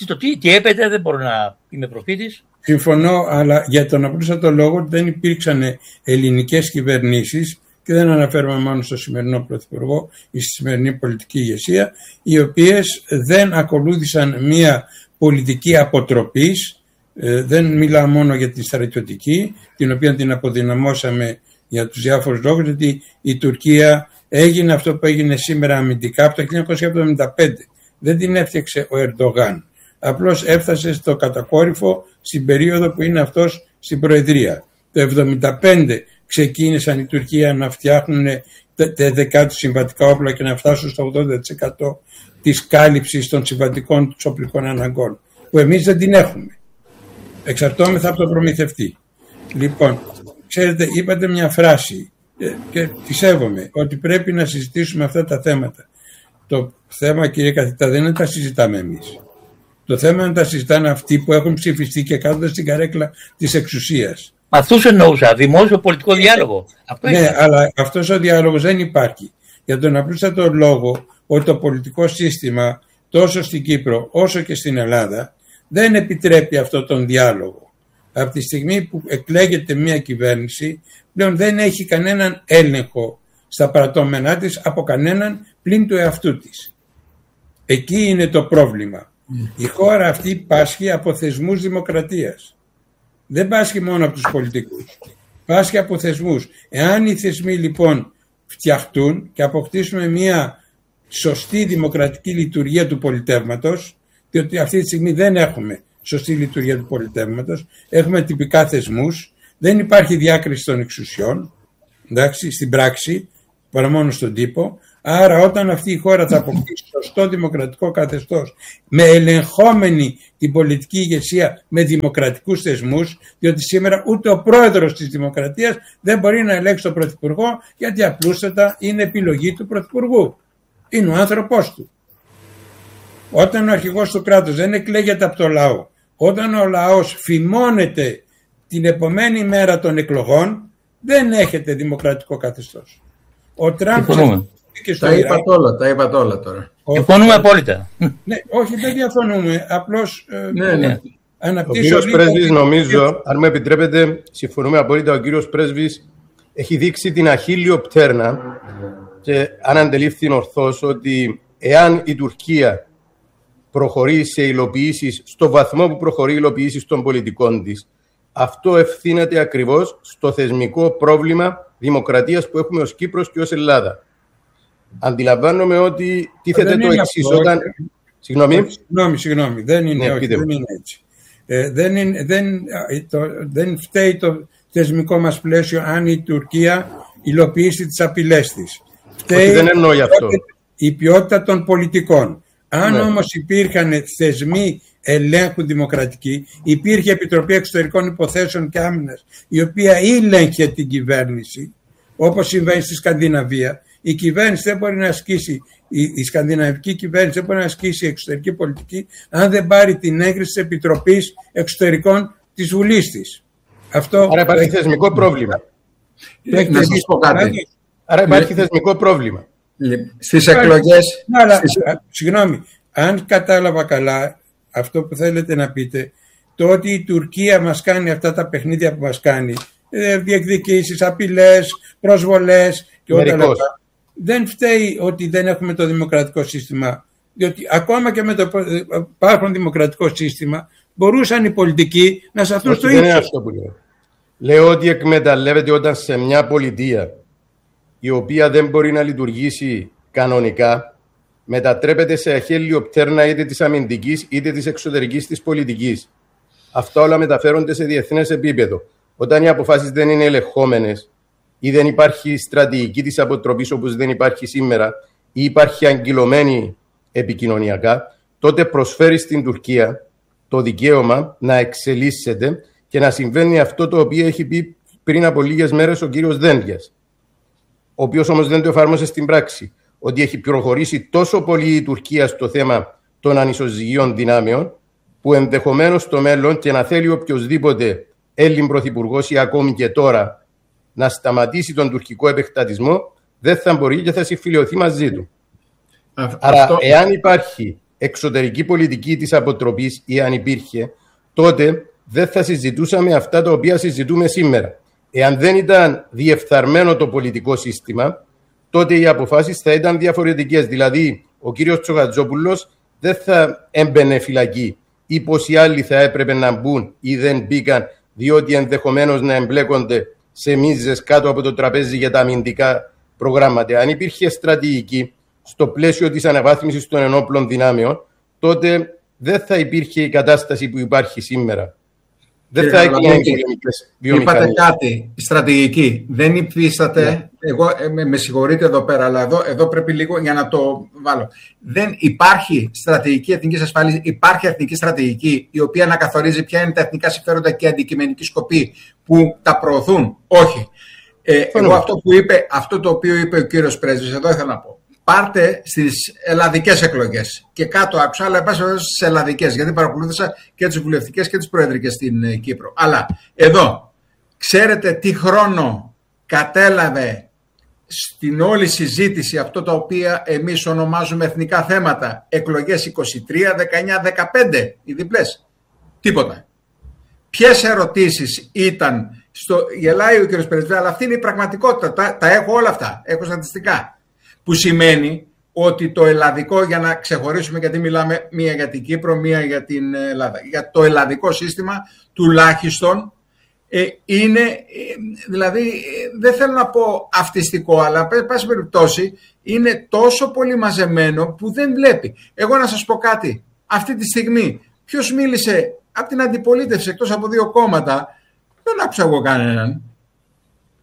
Τι έπεται, δεν μπορώ να είμαι προφήτης. Συμφωνώ, αλλά για τον απλούστατο λόγο δεν υπήρξαν ελληνικές κυβερνήσεις, και δεν αναφέρομαι μόνο στο σημερινό Πρωθυπουργό ή στη σημερινή πολιτική ηγεσία, οι οποίες δεν ακολούθησαν μία πολιτική αποτροπής. Δεν μιλάω μόνο για τη στρατιωτική, την οποία την αποδυναμώσαμε για τους διάφορους λόγους, γιατί η Τουρκία έγινε αυτό που έγινε σήμερα αμυντικά από το 1975. Δεν την έφτιαξε ο Ερντογάν. Απλώς έφτασε στο κατακόρυφο στην περίοδο που είναι αυτός στην Προεδρία. Το 1975 ξεκίνησαν η Τουρκία να φτιάχνουν τα δεκά συμβατικά όπλα και να φτάσουν στο 80% της κάλυψης των συμβατικών τους οπλικών αναγκών, που εμείς δεν την έχουμε. Εξαρτώμεθα από τον προμηθευτή. Λοιπόν, ξέρετε, είπατε μια φράση και τη σέβομαι, ότι πρέπει να συζητήσουμε αυτά τα θέματα. Το θέμα, κύριε καθηγητά, δεν είναι να τα συζητάμε εμείς. Το θέμα είναι να τα συζητάνε αυτοί που έχουν ψηφιστεί και κάθονται στην καρέκλα της εξουσίας. Αυτούς εννοούσα, δημόσιο πολιτικό διάλογο. Ναι, αλλά αυτός ο διάλογος δεν υπάρχει. Για τον απλούστατο λόγο ότι το πολιτικό σύστημα τόσο στην Κύπρο όσο και στην Ελλάδα δεν επιτρέπει αυτόν τον διάλογο. Από τη στιγμή που εκλέγεται μια κυβέρνηση, πλέον δεν έχει κανέναν έλεγχο στα παρατώμενά της από κανέναν πλην του εαυτού της. Εκεί είναι το πρόβλημα. Η χώρα αυτή πάσχει από θεσμούς δημοκρατίας. Δεν πάσχει μόνο από τους πολιτικούς. Πάσχει από θεσμούς. Εάν οι θεσμοί λοιπόν φτιαχτούν και αποκτήσουμε μια σωστή δημοκρατική λειτουργία του πολιτεύματος, διότι αυτή τη στιγμή δεν έχουμε σωστή λειτουργία του πολιτεύματος, έχουμε τυπικά θεσμούς, δεν υπάρχει διάκριση των εξουσιών, εντάξει, στην πράξη, παρά μόνο στον τύπο, Άρα όταν αυτή η χώρα θα αποκτήσει σωστό δημοκρατικό καθεστώς, με ελεγχόμενη την πολιτική ηγεσία με δημοκρατικούς θεσμούς, διότι σήμερα ούτε ο πρόεδρος της Δημοκρατίας δεν μπορεί να ελέγξει τον Πρωθυπουργό, γιατί απλούστατα είναι επιλογή του Πρωθυπουργού. Είναι ο άνθρωπός του. Όταν ο αρχηγός του κράτους δεν εκλέγεται από το λαό, όταν ο λαός φημώνεται την επομένη μέρα των εκλογών, δεν έχετε δημοκρατικό καθεστώς. Ο Τραμπ τα είπατε όλα τώρα. Συμφωνούμε απόλυτα. Ναι, όχι, δεν διαφωνούμε. Απλώς ο κύριος Πρέσβης, νομίζω, αν μου επιτρέπετε, συμφωνούμε απόλυτα. Ο κύριος Πρέσβης έχει δείξει την αχίλλειο πτέρνα και αν αντελήφθη ορθώς ότι εάν η Τουρκία προχωρεί σε υλοποιήσεις στο βαθμό που προχωρεί υλοποιήσεις των πολιτικών της, αυτό ευθύνεται ακριβώς στο θεσμικό πρόβλημα δημοκρατίας που έχουμε ως Κύπρος και ως Ελλάδα. Αντιλαμβάνομαι ότι τίθεται το εξής όταν... Συγγνώμη, δεν είναι έτσι. Δεν φταίει το θεσμικό μας πλαίσιο αν η Τουρκία υλοποιήσει τις απειλές της. Φταίει δεν εννοεί αυτό. Η ποιότητα των πολιτικών. Αν όμως υπήρχαν θεσμοί ελέγχου δημοκρατικοί, υπήρχε Επιτροπή Εξωτερικών Υποθέσεων και Άμυνας, η οποία ήλεγχε την κυβέρνηση, όπως συμβαίνει στη Σκανδιναβία. Η κυβέρνηση δεν μπορεί να ασκήσει, η σκανδιναβική κυβέρνηση δεν μπορεί να ασκήσει εξωτερική πολιτική, αν δεν πάρει την έγκριση της Επιτροπής Εξωτερικών της Βουλής της. Άρα υπάρχει θεσμικό πρόβλημα. Να σας πω κάτι. Άρα υπάρχει θεσμικό πρόβλημα. Στις εκλογές... Συγγνώμη, αν κατάλαβα καλά αυτό που θέλετε να πείτε, το ότι η Τουρκία μας κάνει αυτά τα παιχνίδια που μας κάνει, διεκδικήσεις, απειλές, προσβολές και όλα αυτά, δεν φταίει ότι δεν έχουμε το δημοκρατικό σύστημα. Διότι ακόμα και με το υπάρχον δημοκρατικό σύστημα μπορούσαν οι πολιτικοί να σταθούν στο ίδιο. Δεν είναι αυτό που λέω. Λέω ότι εκμεταλλεύεται όταν σε μια πολιτεία η οποία δεν μπορεί να λειτουργήσει κανονικά, μετατρέπεται σε αχέλλειο πτέρνα είτε της αμυντικής είτε της εξωτερικής της πολιτικής. Αυτά όλα μεταφέρονται σε διεθνές επίπεδο. Όταν οι αποφάσεις δεν είναι ελεγχόμενες ή δεν υπάρχει στρατηγική της αποτροπής όπως δεν υπάρχει σήμερα ή υπάρχει αγκυλωμένη επικοινωνιακά, τότε προσφέρει στην Τουρκία το δικαίωμα να εξελίσσεται και να συμβαίνει αυτό το οποίο έχει πει πριν από λίγες μέρες ο κύριος Δένδιας, ο οποίος όμως δεν το εφάρμοσε στην πράξη, ότι έχει προχωρήσει τόσο πολύ η Τουρκία στο θέμα των ανισοζυγίων δυνάμεων, που ενδεχομένως στο μέλλον και να θέλει οποιοδήποτε Έλλην πρωθυπουργός ή ακόμη και τώρα να σταματήσει τον τουρκικό επεκτατισμό, δεν θα μπορεί και θα συμφιλειωθεί μαζί του. Άρα, εάν υπάρχει εξωτερική πολιτική της αποτροπής ή αν υπήρχε, τότε δεν θα συζητούσαμε αυτά τα οποία συζητούμε σήμερα. Εάν δεν ήταν διεφθαρμένο το πολιτικό σύστημα, τότε οι αποφάσεις θα ήταν διαφορετικές. Δηλαδή, ο κύριος Τσοχατζόπουλος δεν θα έμπαινε φυλακή ή πόσοι άλλοι θα έπρεπε να μπουν ή δεν μπήκαν, διότι ενδεχομένως να εμπλέκονται σε μίζες κάτω από το τραπέζι για τα αμυντικά προγράμματα. Αν υπήρχε στρατηγική στο πλαίσιο της αναβάθμισης των ενόπλων δυνάμεων, τότε δεν θα υπήρχε η κατάσταση που υπάρχει σήμερα. Δεν θα έγινε πολεμικές βιομηχανίες. Είπατε κάτι, στρατηγική. Δεν υφίσταται, ναι. Εγώ με συγχωρείτε εδώ πέρα, αλλά εδώ πρέπει λίγο για να το βάλω. Δεν υπάρχει στρατηγική εθνικής ασφάλειας, υπάρχει εθνική στρατηγική η οποία να καθορίζει ποια είναι τα εθνικά συμφέροντα και αντικειμενικοί σκοποί που τα προωθούν. Όχι. Εγώ αυτό το οποίο είπε ο κύριος Πρέσβης, εδώ ήθελα να πω. Πάρτε στις ελλαδικές εκλογές και κάτω άκουσα, αλλά πάση στις ελλαδικές, γιατί παρακολούθησα και τις βουλευτικές και τις προεδρικές στην Κύπρο. Αλλά εδώ, ξέρετε τι χρόνο κατέλαβε στην όλη συζήτηση αυτό τα οποία εμείς ονομάζουμε εθνικά θέματα, εκλογές 23, 19, 15, οι διπλές. Τίποτα. Ποιες ερωτήσεις ήταν, γελάει ο κ. Πρεσβή, αλλά αυτή είναι η πραγματικότητα, τα έχω όλα αυτά, έχω στατιστικά. Που σημαίνει ότι το ελλαδικό, για να ξεχωρίσουμε, γιατί μιλάμε μία για την Κύπρο, μία για την Ελλάδα, για το ελλαδικό σύστημα τουλάχιστον είναι, δηλαδή δεν θέλω να πω αυτιστικό, αλλά πάση περιπτώσει είναι τόσο πολύ μαζεμένο που δεν βλέπει. Εγώ να σας πω κάτι, αυτή τη στιγμή ποιος μίλησε από την αντιπολίτευση εκτός από δύο κόμματα, δεν άκουσα εγώ κανέναν. Δεν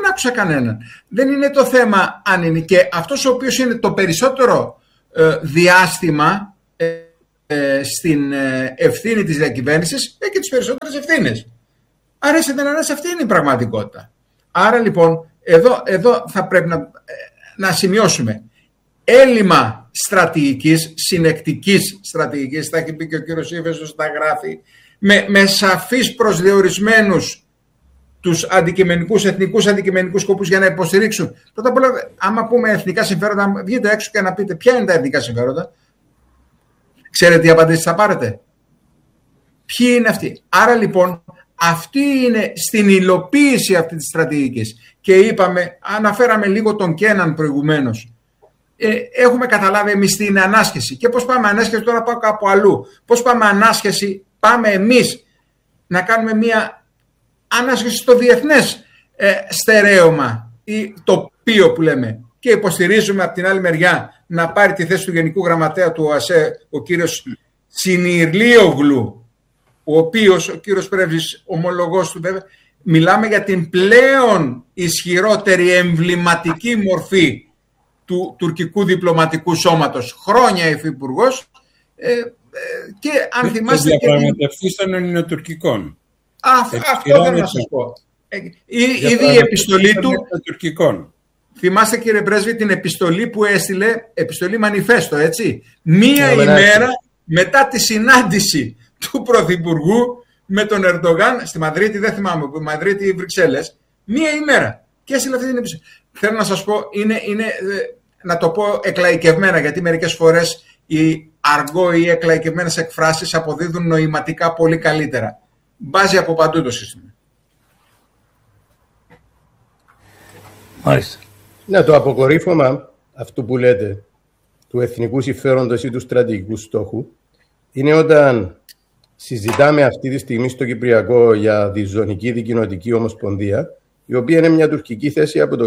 άκουσα κανέναν. Δεν είναι το θέμα αν είναι. Και αυτός ο οποίος είναι το περισσότερο διάστημα στην ευθύνη της διακυβέρνησης έχει και τις περισσότερες ευθύνες. Αρέσει δεν αρέσει, αυτή είναι η πραγματικότητα. Άρα λοιπόν εδώ θα πρέπει να σημειώσουμε έλλειμμα στρατηγικής, συνεκτικής στρατηγικής, θα έχει πει και ο κύριος Ήφαιστος, τα γράφει, με σαφείς προσδιορισμένους τους αντικειμενικούς, εθνικούς αντικειμενικούς σκοπούς για να υποστηρίξουν. Πρώτα απ' όλα, άμα πούμε εθνικά συμφέροντα, βγείτε έξω και να πείτε ποια είναι τα εθνικά συμφέροντα. Ξέρετε τι απαντήσεις θα πάρετε? Ποιοι είναι αυτοί? Άρα λοιπόν, αυτή είναι στην υλοποίηση αυτή της στρατηγικής. Και αναφέραμε λίγο τον Κέναν προηγουμένως. Έχουμε καταλάβει εμείς τι είναι ανάσχεση. Και πώς πάμε ανάσχεση, τώρα πάω κάπου αλλού. Πώς πάμε ανάσχεση, πάμε εμείς να κάνουμε μια ανάσχεση στο διεθνές στερέωμα ή τοπίο που λέμε. Και υποστηρίζουμε από την άλλη μεριά να πάρει τη θέση του Γενικού Γραμματέα του ΟΑΣΕ ο κύριος Συνιρλίογλου, ο οποίος, ο κύριος Πρέβης, ομολογός του βέβαια, μιλάμε για την πλέον ισχυρότερη εμβληματική μορφή του τουρκικού διπλωματικού σώματος. Χρόνια υφυπουργός και αν θυμάστε... Και διαπραγματευτής των ελληνοτουρκικών. Αυτό θέλω να σας πω. Ήδη η επιστολή του... Θυμάστε κύριε Πρέσβη την επιστολή που έστειλε, επιστολή μανιφέστο, έτσι. Μία ημέρα μετά τη συνάντηση του Πρωθυπουργού με τον Ερντογάν στη Μαδρίτη, δεν θυμάμαι, Μαδρίτη ή Βρυξέλλες, μία ημέρα. Και έστειλε αυτή την επιστολή. Θέλω να σας πω, είναι να το πω εκλαϊκευμένα, γιατί μερικές φορές οι αργό ή εκλαϊκευμένες εκφράσεις αποδίδουν νοηματικά πολύ καλύτερα. Μπάζει από παντού το σύστημα. Μάλιστα. Ναι, το αποκορύφωμα αυτού που λέτε του εθνικού συμφέροντος ή του στρατηγικού στόχου είναι όταν συζητάμε αυτή τη στιγμή στο Κυπριακό για διζωνική δικοινοτική ομοσπονδία, η οποία είναι μια τουρκική θέση από το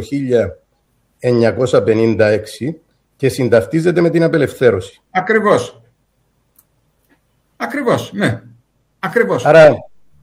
1956 και συνταυτίζεται με την απελευθέρωση. Ακριβώς, ναι. Ακριβώς. Άρα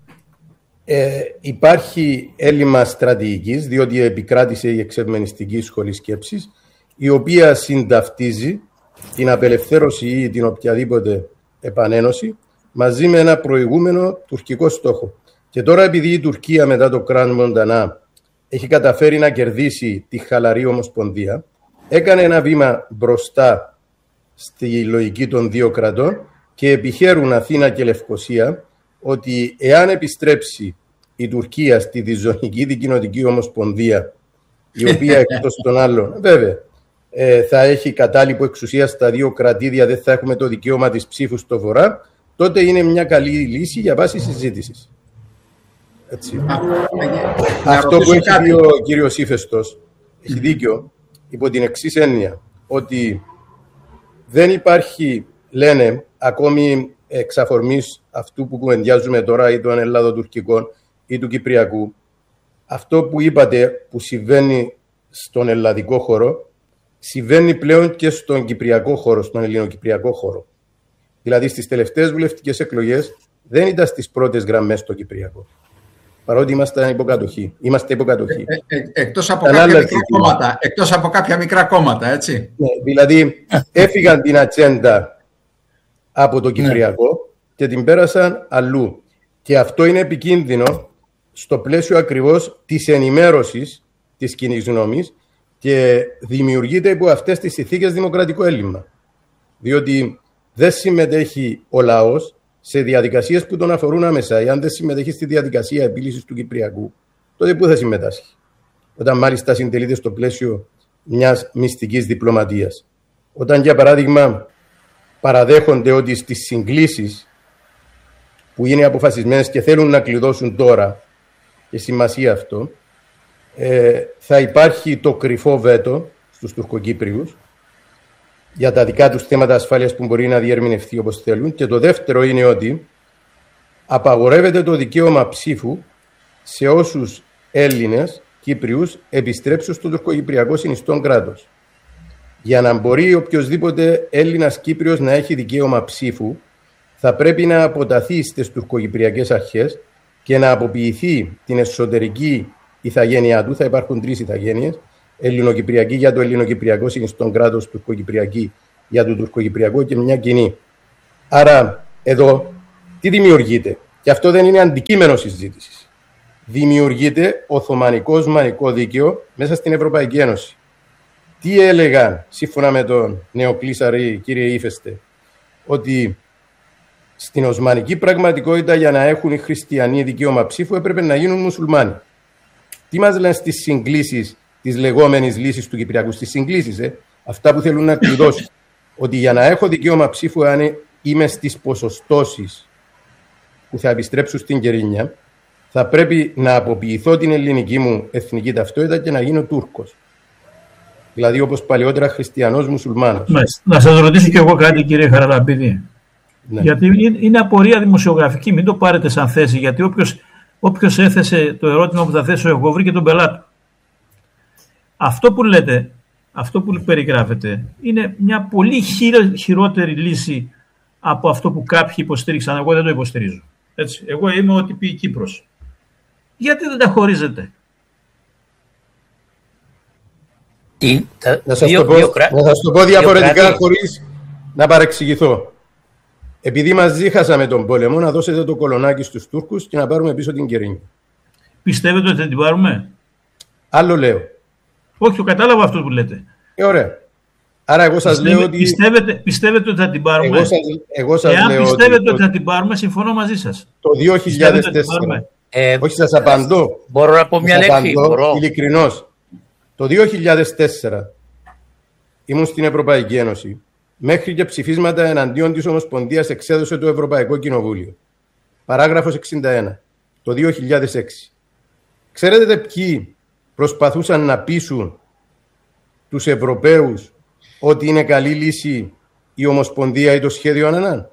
υπάρχει έλλειμμα στρατηγικής, διότι επικράτησε η εξευμενιστική σχολή σκέψης, η οποία συνταυτίζει την απελευθέρωση ή την οποιαδήποτε επανένωση μαζί με ένα προηγούμενο τουρκικό στόχο. Και τώρα, επειδή η Τουρκία μετά το Κραν Μοντανά έχει καταφέρει να κερδίσει τη χαλαρή ομοσπονδία, έκανε ένα βήμα μπροστά στη λογική των δύο κρατών και επιχαίρουν Αθήνα και Λευκοσία ότι εάν επιστρέψει η Τουρκία στη διζωνική δικοινοτική ομοσπονδία, η οποία εκτός των άλλων βέβαια θα έχει κατάλοιπο εξουσία στα δύο κρατήδια, δεν θα έχουμε το δικαίωμα της ψήφου στο βορρά, τότε είναι μια καλή λύση για βάση συζήτησης. Έτσι. Αυτό που έχει πει ο κύριος Ήφαιστος έχει δίκιο υπό την εξής έννοια, ότι δεν υπάρχει, λένε, ακόμη εξ αφορμής αυτού που κουβεντιάζουμε τώρα ή των Ελλαδοτουρκικών ή του Κυπριακού, αυτό που είπατε που συμβαίνει στον ελλαδικό χώρο συμβαίνει πλέον και στον Κυπριακό χώρο, στον ελληνοκυπριακό χώρο. Δηλαδή στις τελευταίες βουλευτικές εκλογές δεν ήταν στις πρώτες γραμμές στο Κυπριακό. Παρότι είμαστε υποκατοχή. Εκτός από κάποια μικρά κόμματα, έτσι. Ναι, δηλαδή έφυγαν την ατζέντα από το Κυπριακό και την πέρασαν αλλού. Και αυτό είναι επικίνδυνο στο πλαίσιο ακριβώς της ενημέρωσης της κοινής γνώμης και δημιουργείται υπό αυτές τις συνθήκες δημοκρατικό έλλειμμα. Διότι δεν συμμετέχει ο λαός σε διαδικασίες που τον αφορούν άμεσα. Εάν δεν συμμετέχει στη διαδικασία επίλυσης του Κυπριακού, τότε πού θα συμμετάσχει? Όταν μάλιστα συντελείται στο πλαίσιο μιας μυστικής διπλωματίας. Όταν, για παράδειγμα, παραδέχονται ότι στις συγκλήσεις που είναι αποφασισμένες και θέλουν να κλειδώσουν τώρα, και σημασία αυτό, θα υπάρχει το κρυφό βέτο στους Τουρκοκύπριους για τα δικά τους θέματα ασφάλειας που μπορεί να διερμηνευτεί όπως θέλουν. Και το δεύτερο είναι ότι απαγορεύεται το δικαίωμα ψήφου σε όσους Έλληνες Κύπριους επιστρέψουν στο τουρκοκυπριακό συνιστόν κράτος. Για να μπορεί οποιοσδήποτε Έλληνας Κύπριος να έχει δικαίωμα ψήφου, θα πρέπει να αποταθεί στις τουρκοκυπριακές αρχές και να αποποιηθεί την εσωτερική ηθαγένειά του. Θα υπάρχουν 3 ηθαγένειες. Ελληνοκυπριακή για το ελληνοκυπριακό συνιστόν κράτος, τουρκοκυπριακή για το τουρκοκυπριακό και μια κοινή. Άρα εδώ τι δημιουργείται? Και αυτό δεν είναι αντικείμενο συζήτησης. Δημιουργείται Οθωμανικό-Οσμανικό δίκαιο μέσα στην Ευρωπαϊκή Ένωση. Τι έλεγαν σύμφωνα με τον Νεοκλήσαρη, κύριε Ήφεστε, ότι στην Οσμανική πραγματικότητα για να έχουν οι χριστιανοί δικαίωμα ψήφου έπρεπε να γίνουν μουσουλμάνοι. Τι μας λένε στις συγκλήσεις της λεγόμενης λύσης του Κυπριακού? Στις συγκλήσεις, αυτά που θέλουν να κλειδώσουν. Ότι για να έχω δικαίωμα ψήφου, αν είμαι στις ποσοστώσεις που θα επιστρέψουν στην Κερίνια, θα πρέπει να αποποιηθώ την ελληνική μου εθνική ταυτότητα και να γίνω Τούρκος. Δηλαδή όπως παλαιότερα χριστιανός μουσουλμάνος. Να σας ρωτήσω και εγώ κάτι, κύριε Χαραλαμπίδη. Ναι. Γιατί είναι απορία δημοσιογραφική, μην το πάρετε σαν θέση, γιατί όποιος έθεσε το ερώτημα που θα θέσω εγώ βρήκε τον πελάτη. Αυτό που λέτε, αυτό που περιγράφετε, είναι μια πολύ χειρότερη λύση από αυτό που κάποιοι υποστήριξαν. Εγώ δεν το υποστηρίζω. Έτσι. Εγώ είμαι ό,τι πει η Κύπρος. Γιατί δεν τα χωρίζετε? Να σας το πω διαφορετικά χωρίς να παρεξηγηθώ. Επειδή μαζί χάσαμε τον πόλεμο, να δώσετε το κολονάκι στους Τούρκους και να πάρουμε πίσω την Κερίνια. Πιστεύετε ότι θα την πάρουμε? Άλλο λέω. Όχι, το κατάλαβα αυτό που λέτε. Ωραία. Άρα εγώ σας λέω ότι... Πιστεύετε ότι θα την πάρουμε? Εγώ σας Εάν λέω πιστεύετε ότι θα την πάρουμε, συμφωνώ μαζί σας. Το 2004... Όχι, σας απαντώ. Μπορώ να πω μια λέξη? Ειλικρινώς. Το 2004 ήμουν στην Ευρωπαϊκή Ένωση. Μέχρι και ψηφίσματα εναντίον της Ομοσπονδίας εξέδωσε το Ευρωπαϊκό Κοινοβούλιο. Παράγραφος 61. Το 2006. Ξέρετε ποιοι προσπαθούσαν να πείσουν τους Ευρωπαίους ότι είναι καλή λύση η Ομοσπονδία ή το σχέδιο Ανανάν?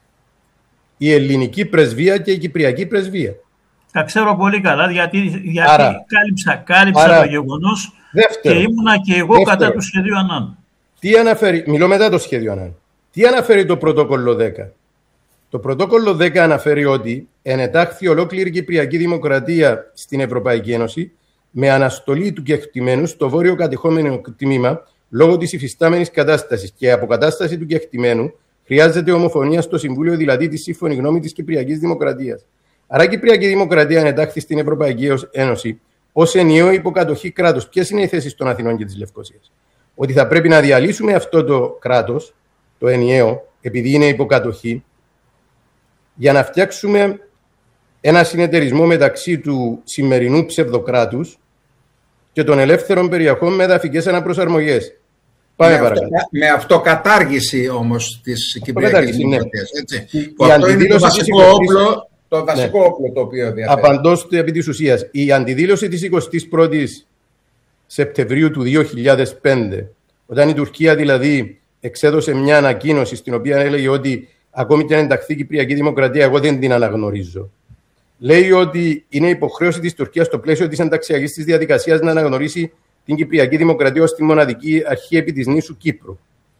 Η ελληνική πρεσβεία και η κυπριακή πρεσβεία. Τα ξέρω πολύ καλά, γιατί κάλυψα το γεγονός και ήμουνα και εγώ κατά του σχεδίου Ανάν. Τι αναφέρει, μιλώ μετά το σχέδιο Ανάν. Τι αναφέρει το πρωτόκολλο 10? Το πρωτόκολλο 10 αναφέρει ότι ενετάχθη ολόκληρη Κυπριακή Δημοκρατία στην Ευρωπαϊκή Ένωση με αναστολή του κεκτημένου στο βόρειο κατεχόμενο τμήμα λόγω της υφιστάμενης κατάστασης, και αποκατάσταση του κεκτημένου χρειάζεται ομοφωνία στο Συμβούλιο, δηλαδή τη σύμφωνη γνώμη της Κυπριακής Δημοκρατίας. Άρα η Κυπριακή Δημοκρατία ανετάχθη στην Ευρωπαϊκή Ένωση ως ενιαίο υποκατοχή κράτος. Ποιες είναι οι θέσεις των Αθηνών και της Λευκωσίας? Ότι θα πρέπει να διαλύσουμε αυτό το κράτος, το ενιαίο, επειδή είναι υποκατοχή, για να φτιάξουμε ένα συνεταιρισμό μεταξύ του σημερινού ψευδοκράτους και των ελεύθερων περιοχών με εδαφικές αναπροσαρμογές. Πάμε παρακάτω. Με αυτοκατάργηση όμως της Κυπριακής Δημοκρατίας. Αυτό είναι το βασικό όπλο. Το βασικό όπλο το οποίο διαθέτει. Απαντώ επί της ουσίας. Η αντιδήλωση της 21ης Σεπτεμβρίου του 2005, όταν η Τουρκία δηλαδή εξέδωσε μια ανακοίνωση στην οποία έλεγε ότι ακόμη και αν ενταχθεί η Κυπριακή Δημοκρατία, εγώ δεν την αναγνωρίζω. Λέει ότι είναι υποχρέωση της Τουρκίας στο πλαίσιο της ενταξιακής της διαδικασίας να αναγνωρίσει την Κυπριακή Δημοκρατία ως τη μοναδική αρχή επί της νήσου Κύπρου.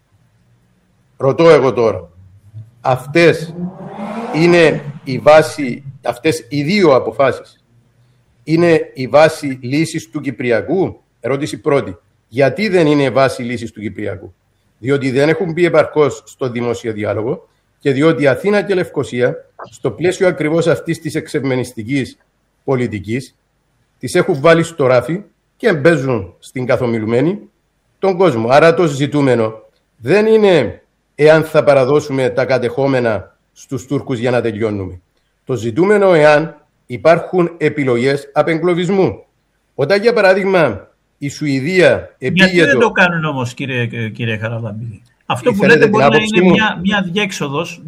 Ρωτώ εγώ τώρα, αυτές είναι η βάση, αυτές οι δύο αποφάσεις είναι η βάση λύσης του Κυπριακού? Ερώτηση πρώτη. Γιατί δεν είναι βάση λύσης του Κυπριακού? Διότι δεν έχουν μπει επαρκώς στο δημόσιο διάλογο και διότι Αθήνα και Λευκωσία, στο πλαίσιο ακριβώς αυτής της εξευμενιστικής πολιτικής, τις έχουν βάλει στο ράφι και μπαίνουν στην καθομιλουμένη τον κόσμο. Άρα το ζητούμενο δεν είναι εάν θα παραδώσουμε τα κατεχόμενα στους Τούρκους για να τελειώνουμε. Το ζητούμενο εάν υπάρχουν επιλογές απεγκλωβισμού. Όταν, για παράδειγμα, η Σουηδία επήγε. Γιατί δεν το κάνουν όμως, κύριε Χαραλαμπίδη? Αυτό που λέτε μπορεί να είναι μια διέξοδος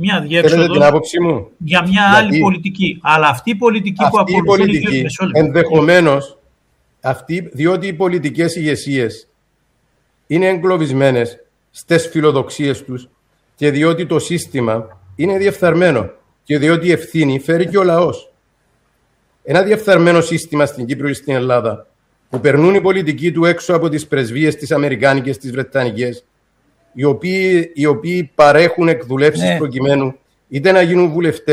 για μια άλλη πολιτική. Αλλά αυτή η πολιτική που ακολουθούν οι ενδεχομένως, διότι οι πολιτικές ηγεσίες είναι εγκλωβισμένες στις φιλοδοξίες τους και διότι το σύστημα είναι διεφθαρμένο και διότι η ευθύνη φέρει και ο λαός. Ένα διεφθαρμένο σύστημα στην Κύπρο ή στην Ελλάδα, που περνούν οι πολιτικοί του έξω από τις πρεσβείες, τις αμερικάνικες, τις βρετανικές, οι οποίοι παρέχουν εκδουλεύσεις προκειμένου είτε να γίνουν βουλευτές,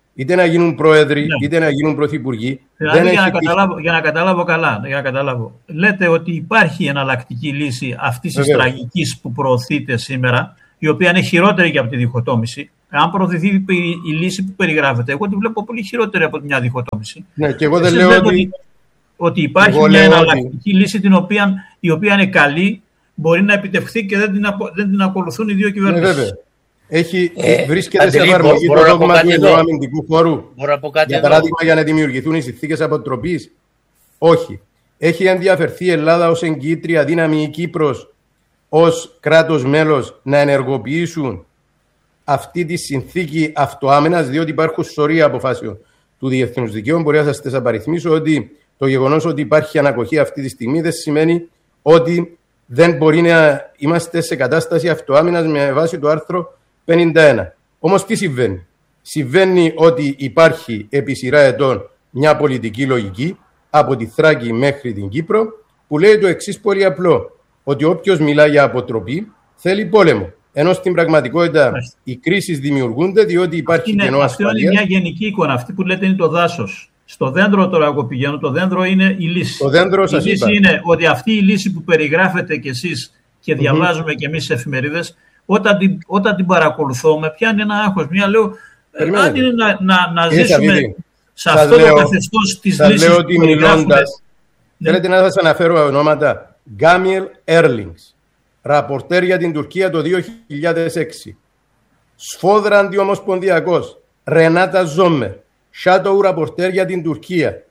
είτε να γίνουν πρόεδροι, είτε να γίνουν πρωθυπουργοί. Δηλαδή, για να καταλάβω καλά, λέτε ότι υπάρχει εναλλακτική λύση αυτής της τραγικής που προωθείται σήμερα, η οποία είναι χειρότερη και από τη διχοτόμηση. Αν προωθηθεί η λύση που περιγράφεται, εγώ τη βλέπω πολύ χειρότερη από μια διχοτόμηση. Ναι, και εγώ δεν λέω ότι υπάρχει μια εναλλακτική λύση η οποία είναι καλή, μπορεί να επιτευχθεί και δεν την ακολουθούν οι δύο κυβερνήσεις. Βέβαια. Βρίσκεται σε εφαρμογή το δόγμα του εννοού αμυντικού χώρου. Για παράδειγμα, για να δημιουργηθούν οι συνθήκες αποτροπής. Όχι. Έχει ενδιαφερθεί η Ελλάδα ως εγκύτρια δύναμη, η Κύπρος ως κράτος μέλος να ενεργοποιήσουν αυτή τη συνθήκη αυτοάμυνας, διότι υπάρχουν σωρία αποφάσεων του διεθνούς δικαίου. Μπορεί να σας τις απαριθμίσω ότι το γεγονός ότι υπάρχει ανακοχή αυτή τη στιγμή δεν σημαίνει ότι δεν μπορεί να είμαστε σε κατάσταση αυτοάμυνας με βάση το άρθρο 51. Όμως τι συμβαίνει? Συμβαίνει ότι υπάρχει επί σειρά ετών μια πολιτική λογική από τη Θράκη μέχρι την Κύπρο που λέει το εξής πολύ απλό, ότι όποιος μιλά για αποτροπή θέλει πόλεμο. Ενώ στην πραγματικότητα οι κρίσεις δημιουργούνται διότι υπάρχει κενό ασφαλείας. Αυτό είναι μια γενική εικόνα. Αυτή που λέτε είναι το δάσος. Στο δέντρο τώρα εγώ πηγαίνω, το δέντρο είναι η λύση. Το δέντρο σας η λύση είναι ότι αυτή η λύση που περιγράφετε κι εσείς και διαβάζουμε κι εμείς στις εφημερίδες, όταν την παρακολουθώ με πιάνει ένα άγχος. Μια λέω, αν είναι να ζήσουμε σε αυτό το καθεστώς της λύσης λέω ότι μιλώντας, θέλετε να σας αναφέρω ονόματα. Γκάμιελ Έρλινγκς, ραπορτέρ για την Τουρκία το 2006. Σφόδρα αντιομοσπονδιακός, Ρενάτα Ζόμερ, Shadow ραπορτέρ για την Τουρκία.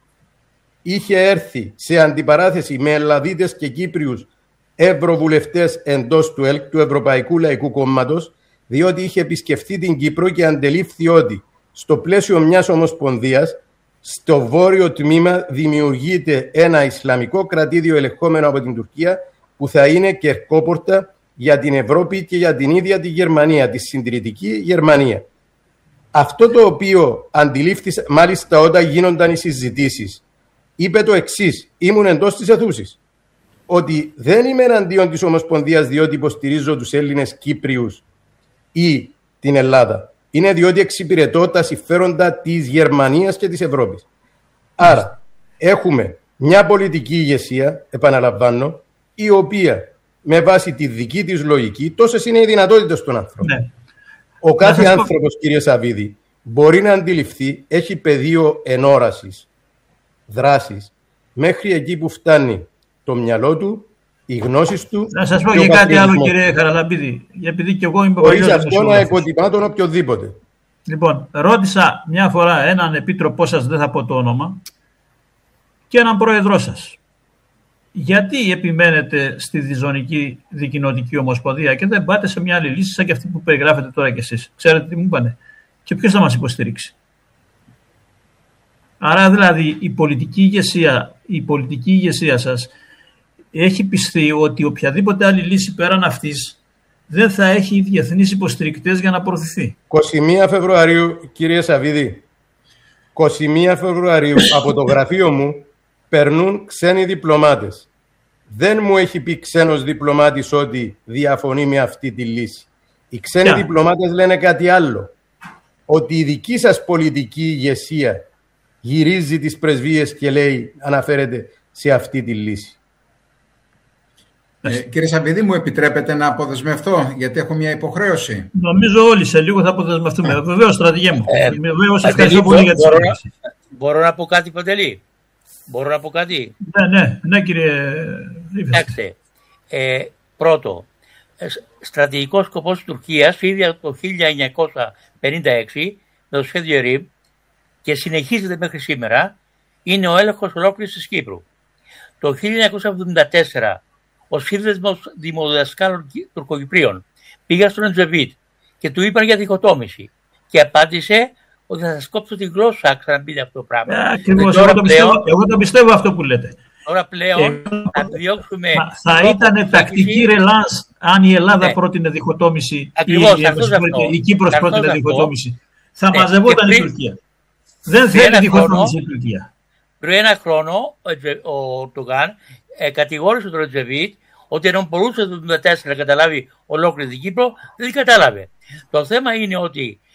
Είχε έρθει σε αντιπαράθεση με Ελλαδίτες και Κύπριους ευρωβουλευτές εντός του ΕΛΚ, του Ευρωπαϊκού Λαϊκού Κόμματος, διότι είχε επισκεφθεί την Κύπρο και αντελήφθη ότι στο πλαίσιο μιας ομοσπονδίας, στο βόρειο τμήμα δημιουργείται ένα Ισλαμικό κρατήδιο ελεγχόμενο από την Τουρκία που θα είναι κερκόπορτα για την Ευρώπη και για την ίδια τη Γερμανία, τη συντηρητική Γερμανία. Αυτό το οποίο αντιλήφθησα, μάλιστα όταν γίνονταν οι συζητήσεις, είπε το εξής, ήμουν εντός της αιθούσης, ότι δεν είμαι εναντίον της Ομοσπονδίας διότι υποστηρίζω τους Έλληνες Κύπριους ή την Ελλάδα. Είναι διότι εξυπηρετώ τα συμφέροντα της Γερμανίας και της Ευρώπης. Άρα έχουμε μια πολιτική ηγεσία, επαναλαμβάνω, η οποία με βάση τη δική της λογική, τόσες είναι οι δυνατότητες των άνθρωπων. Ναι. Ο κάθε άνθρωπος, κύριε Σαββίδη, μπορεί να αντιληφθεί, έχει πεδίο ενόρασης, δράσης, μέχρι εκεί που φτάνει το μυαλό του, οι γνώσεις του. Να σας πω και κάτι άλλο, κύριε Χαραλαμπίδη, επειδή και εγώ είμαι χωρίς αυτό να υποτιμά τον οποιοδήποτε. Λοιπόν, ρώτησα μια φορά έναν επίτροπό σας, δεν θα πω το όνομα, και έναν πρόεδρό σας. Γιατί επιμένετε στη διζωνική δικοινοτική ομοσπονδία και δεν πάτε σε μια άλλη λύση σαν και αυτή που περιγράφετε τώρα κι εσείς? Ξέρετε τι μου είπανε? Και ποιος θα μας υποστηρίξει? Άρα δηλαδή η πολιτική ηγεσία σας έχει πιστεί ότι οποιαδήποτε άλλη λύση πέραν αυτής δεν θα έχει διεθνείς υποστηρικτές για να προωθηθεί. 21 Φεβρουαρίου, κύριε Σαββίδη, 21 Φεβρουαρίου από το γραφείο μου περνούν ξένοι διπλωμάτες. Δεν μου έχει πει ξένος διπλωμάτης ότι διαφωνεί με αυτή τη λύση. Οι ξένοι διπλωμάτες λένε κάτι άλλο. Ότι η δική σας πολιτική ηγεσία γυρίζει τις πρεσβείες και λέει, αναφέρεται σε αυτή τη λύση. Κύριε Σαββίδη, μου επιτρέπετε να αποδεσμευτώ, γιατί έχω μια υποχρέωση? Νομίζω όλοι σε λίγο θα αποδεσμευτούμε. Βεβαίως, στρατηγέ μου. Βεβαίως, ευχαριστώ πολύ για τη συζήτηση. Μπορώ να πω κάτι, Παντελή? Μπορώ να πω κάτι? Ναι, κύριε. Κοιτάξτε, πρώτο, στρατηγικός σκοπός της Τουρκίας ήδη από το 1956 με το σχέδιο ΡΙΜ και συνεχίζεται μέχρι σήμερα, είναι ο έλεγχος ολόκληρης της Κύπρου. Το 1974 ο σύνδεσμος δημοδιδασκάλων Τουρκοκυπρίων πήγα στον Εντζεβίτ και του είπαν για διχοτόμηση και απάντησε ότι θα σας κόψω την γλώσσα, ξαναμπείτε αυτό το πράγμα. Ακριβώς, εγώ το πιστεύω αυτό που λέτε. Τώρα πλέον θα διώξουμε... Θα ήταν τακτική ρελάνς αν η Ελλάδα πρότεινε διχοτόμηση ή η Κύπρος πρότεινε διχοτόμηση. Θα μαζευόταν η Τουρκία. Δεν θέλει διχοτόμηση η Τουρκία. Πριν ένα χρόνο ο Τουγάν κατηγόρησε τον Ρετζεβίτ ότι ενώ μπορούσε το 1974 να καταλάβει ολόκληρη την Κύπρο, δεν την κατάλαβε. Το θέμα είναι ότι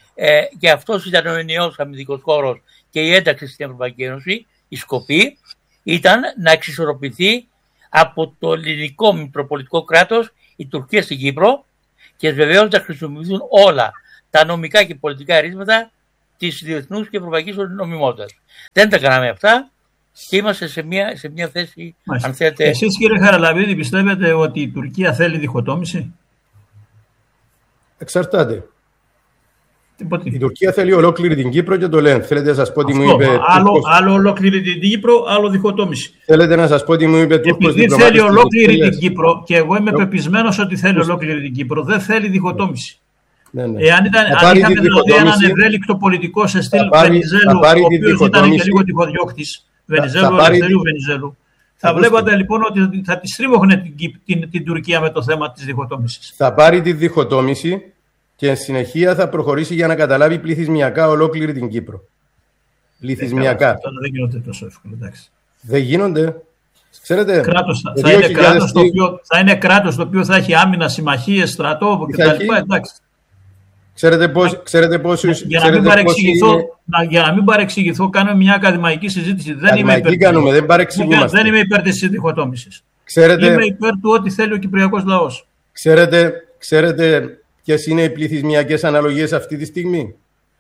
και αυτός ήταν ο ενιαίος αμυντικός χώρος και η ένταξη στην Ευρωπαϊκή Ένωση, η σκοπή ήταν να εξισορροπηθεί από το ελληνικό μητροπολιτικό κράτος η Τουρκία στην Κύπρο και βεβαίως να χρησιμοποιηθούν όλα τα νομικά και πολιτικά ερίσματα της διεθνούς και ευρωπαϊκής νομιμότητας. Δεν τα κάναμε αυτά και είμαστε σε μια θέση, αν θέλετε... Εσείς, κύριε Χαραλαμπίδη, πιστεύετε ότι η Τουρκία θέλει διχοτόμηση? Εξαρτάται. Η Τουρκία θέλει ολόκληρη την Κύπρο και το λένε. Θέλετε να σας πω τι μου είπε... Άλλο ολόκληρη την Κύπρο, άλλο διχοτόμηση. Θέλετε να σας πω τι μου είπε Τούρκος διπλωμάτης? Επειδή θέλει ολόκληρη την Κύπρο, και εγώ είμαι πεπισμένος ότι θέλει ολόκληρη την Κύπρο, δεν θέλει διχοτόμηση. Ναι. Αν είχαμε δηλαδή έναν ευέλικτο πολιτικό σε στυλ Βενιζέλου, ο οποίος ήταν και λίγο τυχοδιώκτης, Ελευθερίου Βενιζέλου, θα βλέπατε λοιπόν ότι θα τη στρίμωχνε την Τουρκία με το θέμα της διχοτόμησης. Θα πάρει τη διχοτόμηση και εν συνεχεία θα προχωρήσει για να καταλάβει πληθυσμιακά ολόκληρη την Κύπρο. Πληθυσμιακά. Δεν γίνονται τόσο εύκολα, εντάξει. Δεν γίνονται. Ξέρετε, θα είναι κράτος το οποίο θα έχει άμυνα, συμμαχίες, στρατό κτλ. Εντάξει. Ξέρετε πόσους... Για να μην παρεξηγηθώ, κάνουμε μια ακαδημαϊκή συζήτηση. Δεν είμαι υπέρ της διχοτόμησης. Είμαι υπέρ του ό,τι θέλει ο κυπριακός λαός. Ξέρετε ποιες είναι οι πληθυσμιακές αναλογίες αυτή τη στιγμή?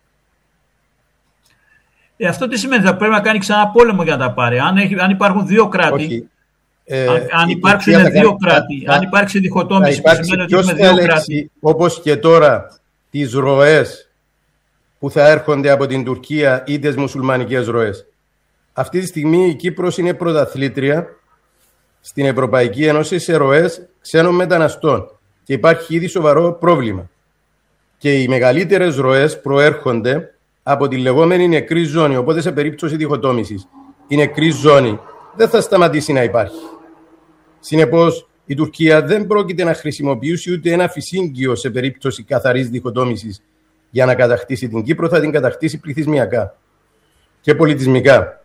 Αυτό τι σημαίνει? Θα πρέπει να κάνει ξανά πόλεμο για να τα πάρει. Αν υπάρχουν δύο κράτη... αν υπάρξουν δύο κράτη, αν υπάρξει διχοτόμηση, που σημαίνει ότι έχουμε δύο κράτη... Όπως και τώρα, τις ροές που θα έρχονται από την Τουρκία ή τις μουσουλμανικές ροές. Αυτή τη στιγμή η Κύπρος είναι πρωταθλήτρια στην Ευρωπαϊκή Ένωση σε ροές ξένων μεταναστών και υπάρχει ήδη σοβαρό πρόβλημα. Και οι μεγαλύτερες ροές προέρχονται από τη λεγόμενη νεκρή ζώνη, οπότε σε περίπτωση διχοτόμησης η νεκρή ζώνη δεν θα σταματήσει να υπάρχει. Συνεπώς, η Τουρκία δεν πρόκειται να χρησιμοποιήσει ούτε ένα φυσίγγιο σε περίπτωση καθαρής διχοτόμησης για να κατακτήσει την Κύπρο, θα την κατακτήσει πληθυσμιακά και πολιτισμικά.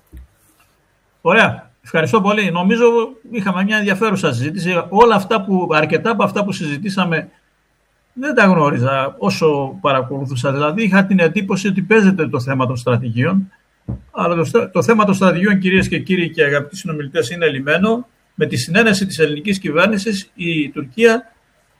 Ωραία. Ευχαριστώ πολύ. Νομίζω είχαμε μια ενδιαφέρουσα συζήτηση. Αρκετά από αυτά που συζητήσαμε δεν τα γνώριζα όσο παρακολουθούσα. Δηλαδή είχα την εντύπωση ότι παίζεται το θέμα των στρατηγίων. Αλλά το θέμα των στρατηγίων, κυρίες και κύριοι και αγαπητοί συνομιλητές, είναι λυμένο. Με τη συνένεση της ελληνικής κυβέρνησης η Τουρκία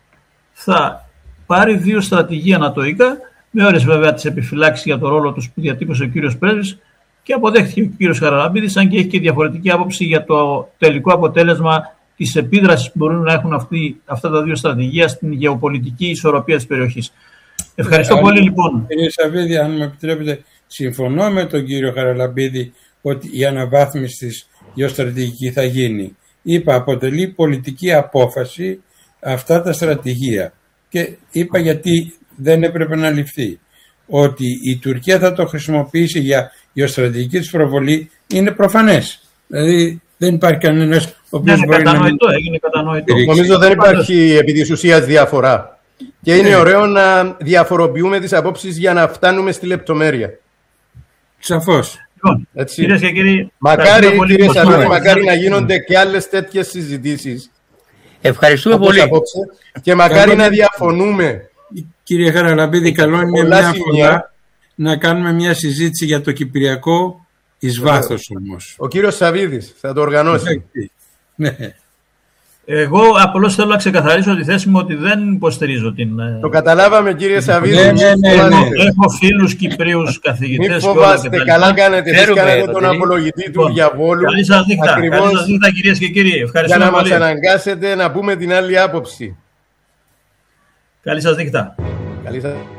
θα πάρει δύο στρατηγία ανατοϊκά, με ώρες βέβαια τις επιφυλάξεις για το ρόλο τους που διατύπωσε ο κύριος Πρέσβης και αποδέχτηκε ο κύριος Χαραλαμπίδης, αν και έχει και διαφορετική άποψη για το τελικό αποτέλεσμα της επίδρασης που μπορούν να έχουν αυτά τα δύο στρατηγία στην γεωπολιτική ισορροπία της περιοχής. Ευχαριστώ πολύ λοιπόν. Κύριε Σαββίδη, αν μου επιτρέπετε, συμφωνώ με τον κύριο Χαραλαμπίδη ότι η αναβάθμιση της γεωστρατηγική θα γίνει. Είπα, αποτελεί πολιτική απόφαση αυτά τα στρατηγία. Και είπα γιατί δεν έπρεπε να ληφθεί. Ότι η Τουρκία θα το χρησιμοποιήσει για γεωστρατηγική της προβολή είναι προφανές. Δηλαδή δεν υπάρχει κανένας ο οποίος μπορεί έγινε κατανοητό. Νομίζω δεν υπάρχει επί της ουσίας διαφορά. Και είναι ωραίο να διαφοροποιούμε τις απόψεις για να φτάνουμε στη λεπτομέρεια. Σαφώς. Κυρίες και κύριοι, μακάρι να γίνονται και άλλες τέτοιες συζητήσεις. Ευχαριστούμε πολύ. Απόψε, και μακάρι να διαφωνούμε. Κύριε Χαραλαμπίδη, καλό είναι μια φορά να κάνουμε μια συζήτηση για το Κυπριακό εις βάθος όμως. Ο κύριος Σαββίδης θα το οργανώσει. Ναι. Εγώ απλώς θέλω να ξεκαθαρίσω τη θέση μου ότι δεν υποστηρίζω την... Το καταλάβαμε, κύριε Σαββίδη. Ναι. Έχω φίλους Κυπρίους καθηγητές. Μην φοβάστε, καλά κάνετε. Εσείς κάνετε τον απολογητή του διαβόλου. Καλή σας νύχτα, κυρίες και κύριοι. Για να μας αναγκάσετε να πούμε την άλλη άποψη. Καλή σας νύχτα. Καλή σας...